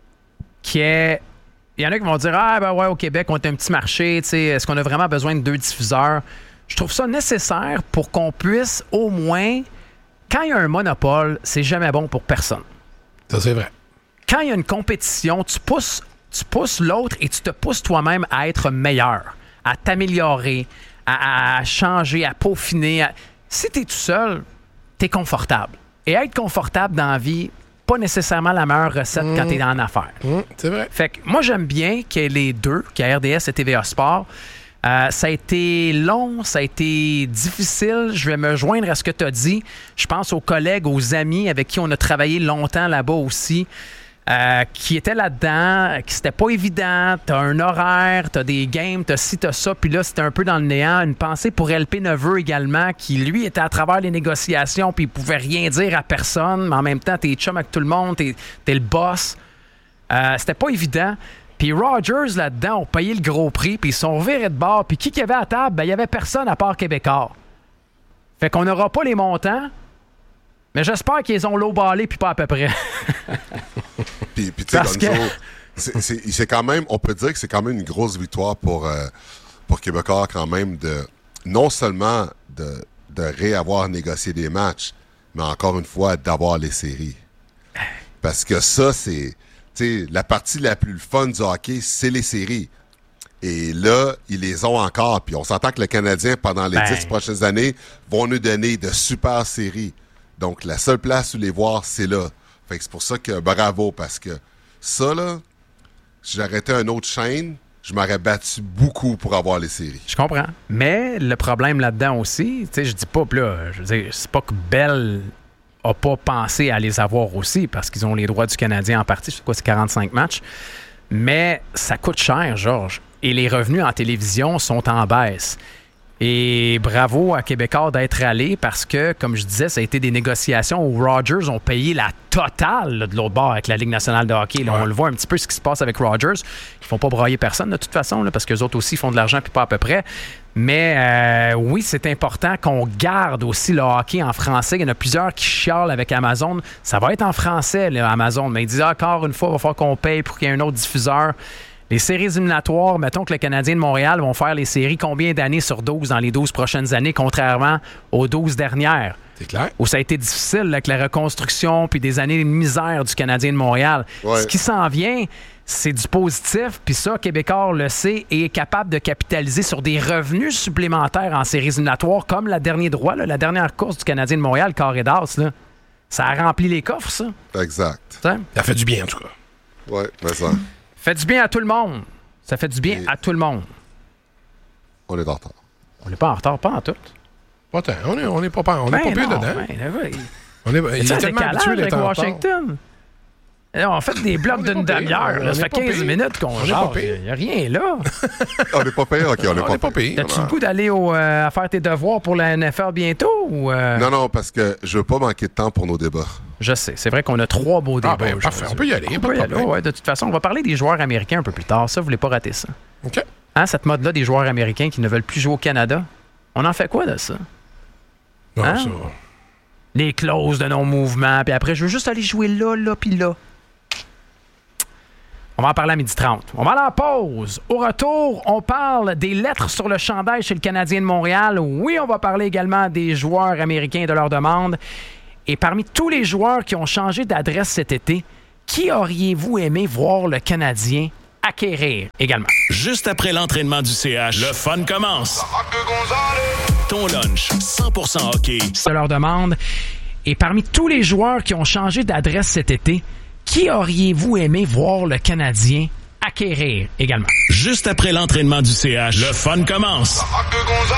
Il y en a qui vont dire au Québec, on est un petit marché. Est-ce qu'on a vraiment besoin de 2 diffuseurs? Je trouve ça nécessaire pour qu'on puisse au moins. Quand il y a un monopole, c'est jamais bon pour personne.
Ça, c'est vrai.
Quand il y a une compétition, tu pousses l'autre et tu te pousses toi-même à être meilleur, à t'améliorer, à changer, à peaufiner. Si tu es tout seul, tu es confortable. Et être confortable dans la vie, pas nécessairement la meilleure recette quand tu es en affaires.
C'est vrai.
Fait que moi, j'aime bien qu'il y ait les deux, qu'il y ait RDS et TVA Sport. Ça a été long, ça a été difficile. Je vais me joindre à ce que tu as dit. Je pense aux collègues, aux amis avec qui on a travaillé longtemps là-bas aussi, qui étaient là-dedans, qui c'était pas évident. Tu as un horaire, tu as des games, tu as ci, tu as ça, puis là, c'était un peu dans le néant. Une pensée pour LP Neveu également, qui, lui, était à travers les négociations, puis il pouvait rien dire à personne, mais en même temps, t'es chum avec tout le monde, t'es le boss. C'était pas évident. Puis Rogers, là-dedans, ont payé le gros prix, puis ils sont virés de bord. Puis qui y avait à table? Ben, il y avait personne à part Québécois. Fait qu'on n'aura pas les montants, mais j'espère qu'ils ont lowballé, puis pas à peu près.
Puis tu sais, Gonzo, c'est quand même, on peut dire que c'est quand même une grosse victoire pour Québécois quand même, non seulement de réavoir négocié des matchs, mais encore une fois, d'avoir les séries. Parce que ça, c'est... T'sais, la partie la plus fun du hockey, c'est les séries. Et là, ils les ont encore. Puis on s'entend que le Canadien, pendant les 10 prochaines années, vont nous donner de super séries. Donc, la seule place où les voir, c'est là. Fait que c'est pour ça que bravo, parce que ça, là, si j'aurais été une autre chaîne, je m'aurais battu beaucoup pour avoir les séries.
Je comprends. Mais le problème là-dedans aussi, tu sais, je dis pas, là, je veux dire, c'est pas que Bell n'a pas pensé à les avoir aussi parce qu'ils ont les droits du Canadien en partie. C'est 45 matchs. Mais ça coûte cher, Georges. Et les revenus en télévision sont en baisse. Et bravo à Québécois d'être allé parce que, comme je disais, ça a été des négociations où Rogers ont payé la totale là, de l'autre bord avec la Ligue nationale de hockey. Là, on le voit un petit peu ce qui se passe avec Rogers. Ils font pas broyer personne de toute façon là, parce qu'eux autres aussi font de l'argent puis pas à peu près. Mais oui, c'est important qu'on garde aussi le hockey en français. Il y en a plusieurs qui chialent avec Amazon. Ça va être en français, là, Amazon. Mais ils disent encore une fois, il va falloir qu'on paye pour qu'il y ait un autre diffuseur. Les séries éliminatoires, mettons que le Canadien de Montréal vont faire les séries combien d'années sur 12 dans les 12 prochaines années, contrairement aux 12 dernières?
C'est clair.
Où ça a été difficile avec la reconstruction puis des années de misère du Canadien de Montréal.
Ouais.
Ce qui s'en vient, c'est du positif, puis ça, Québécois le sait et est capable de capitaliser sur des revenus supplémentaires en séries éliminatoires, comme la dernière course du Canadien de Montréal, Carré d'As, là. Ça a rempli les coffres, ça.
Exact.
Ça
a fait du bien, en tout cas.
Oui, mais ça.
Fait du bien à tout le monde. Ça fait du bien à tout le monde.
On est en retard.
On n'est pas en retard, pas en tout.
Pas tant. On n'est pas pire dedans. Il est tellement habitué d'être en retard.
Washington. On fait des blocs d'une demi-heure. Ça fait 15 minutes qu'on jase. Il n'y a rien là.
On n'est pas pire? OK, on n'est pas pire.
As-tu le goût d'aller à faire tes devoirs pour la NFL bientôt? Ou
Non, parce que je veux pas manquer de temps pour nos débats.
Je sais. C'est vrai qu'on a 3 beaux débats.
Parfait. On peut y aller.
De toute façon, on va parler des joueurs américains un peu plus tard. Ça, vous ne voulez pas rater ça.
OK.
Hein, cette mode-là des joueurs américains qui ne veulent plus jouer au Canada, on en fait quoi de ça?
Non, ça...
Les clauses de non-mouvement, puis après, je veux juste aller jouer là, puis là. On va en parler à 12h30. On va aller en pause. Au retour, on parle des lettres sur le chandail chez le Canadien de Montréal. Oui, on va parler également des joueurs américains et de leurs demandes. Et parmi tous les joueurs qui ont changé d'adresse cet été, qui auriez-vous aimé voir le Canadien acquérir également?
Juste après l'entraînement du CH, le fun commence. Ton lunch, 100% hockey.
De leurs demandes. Et parmi tous les joueurs qui ont changé d'adresse cet été, qui auriez-vous aimé voir le Canadien acquérir également?
Juste après l'entraînement du CH, le fun commence.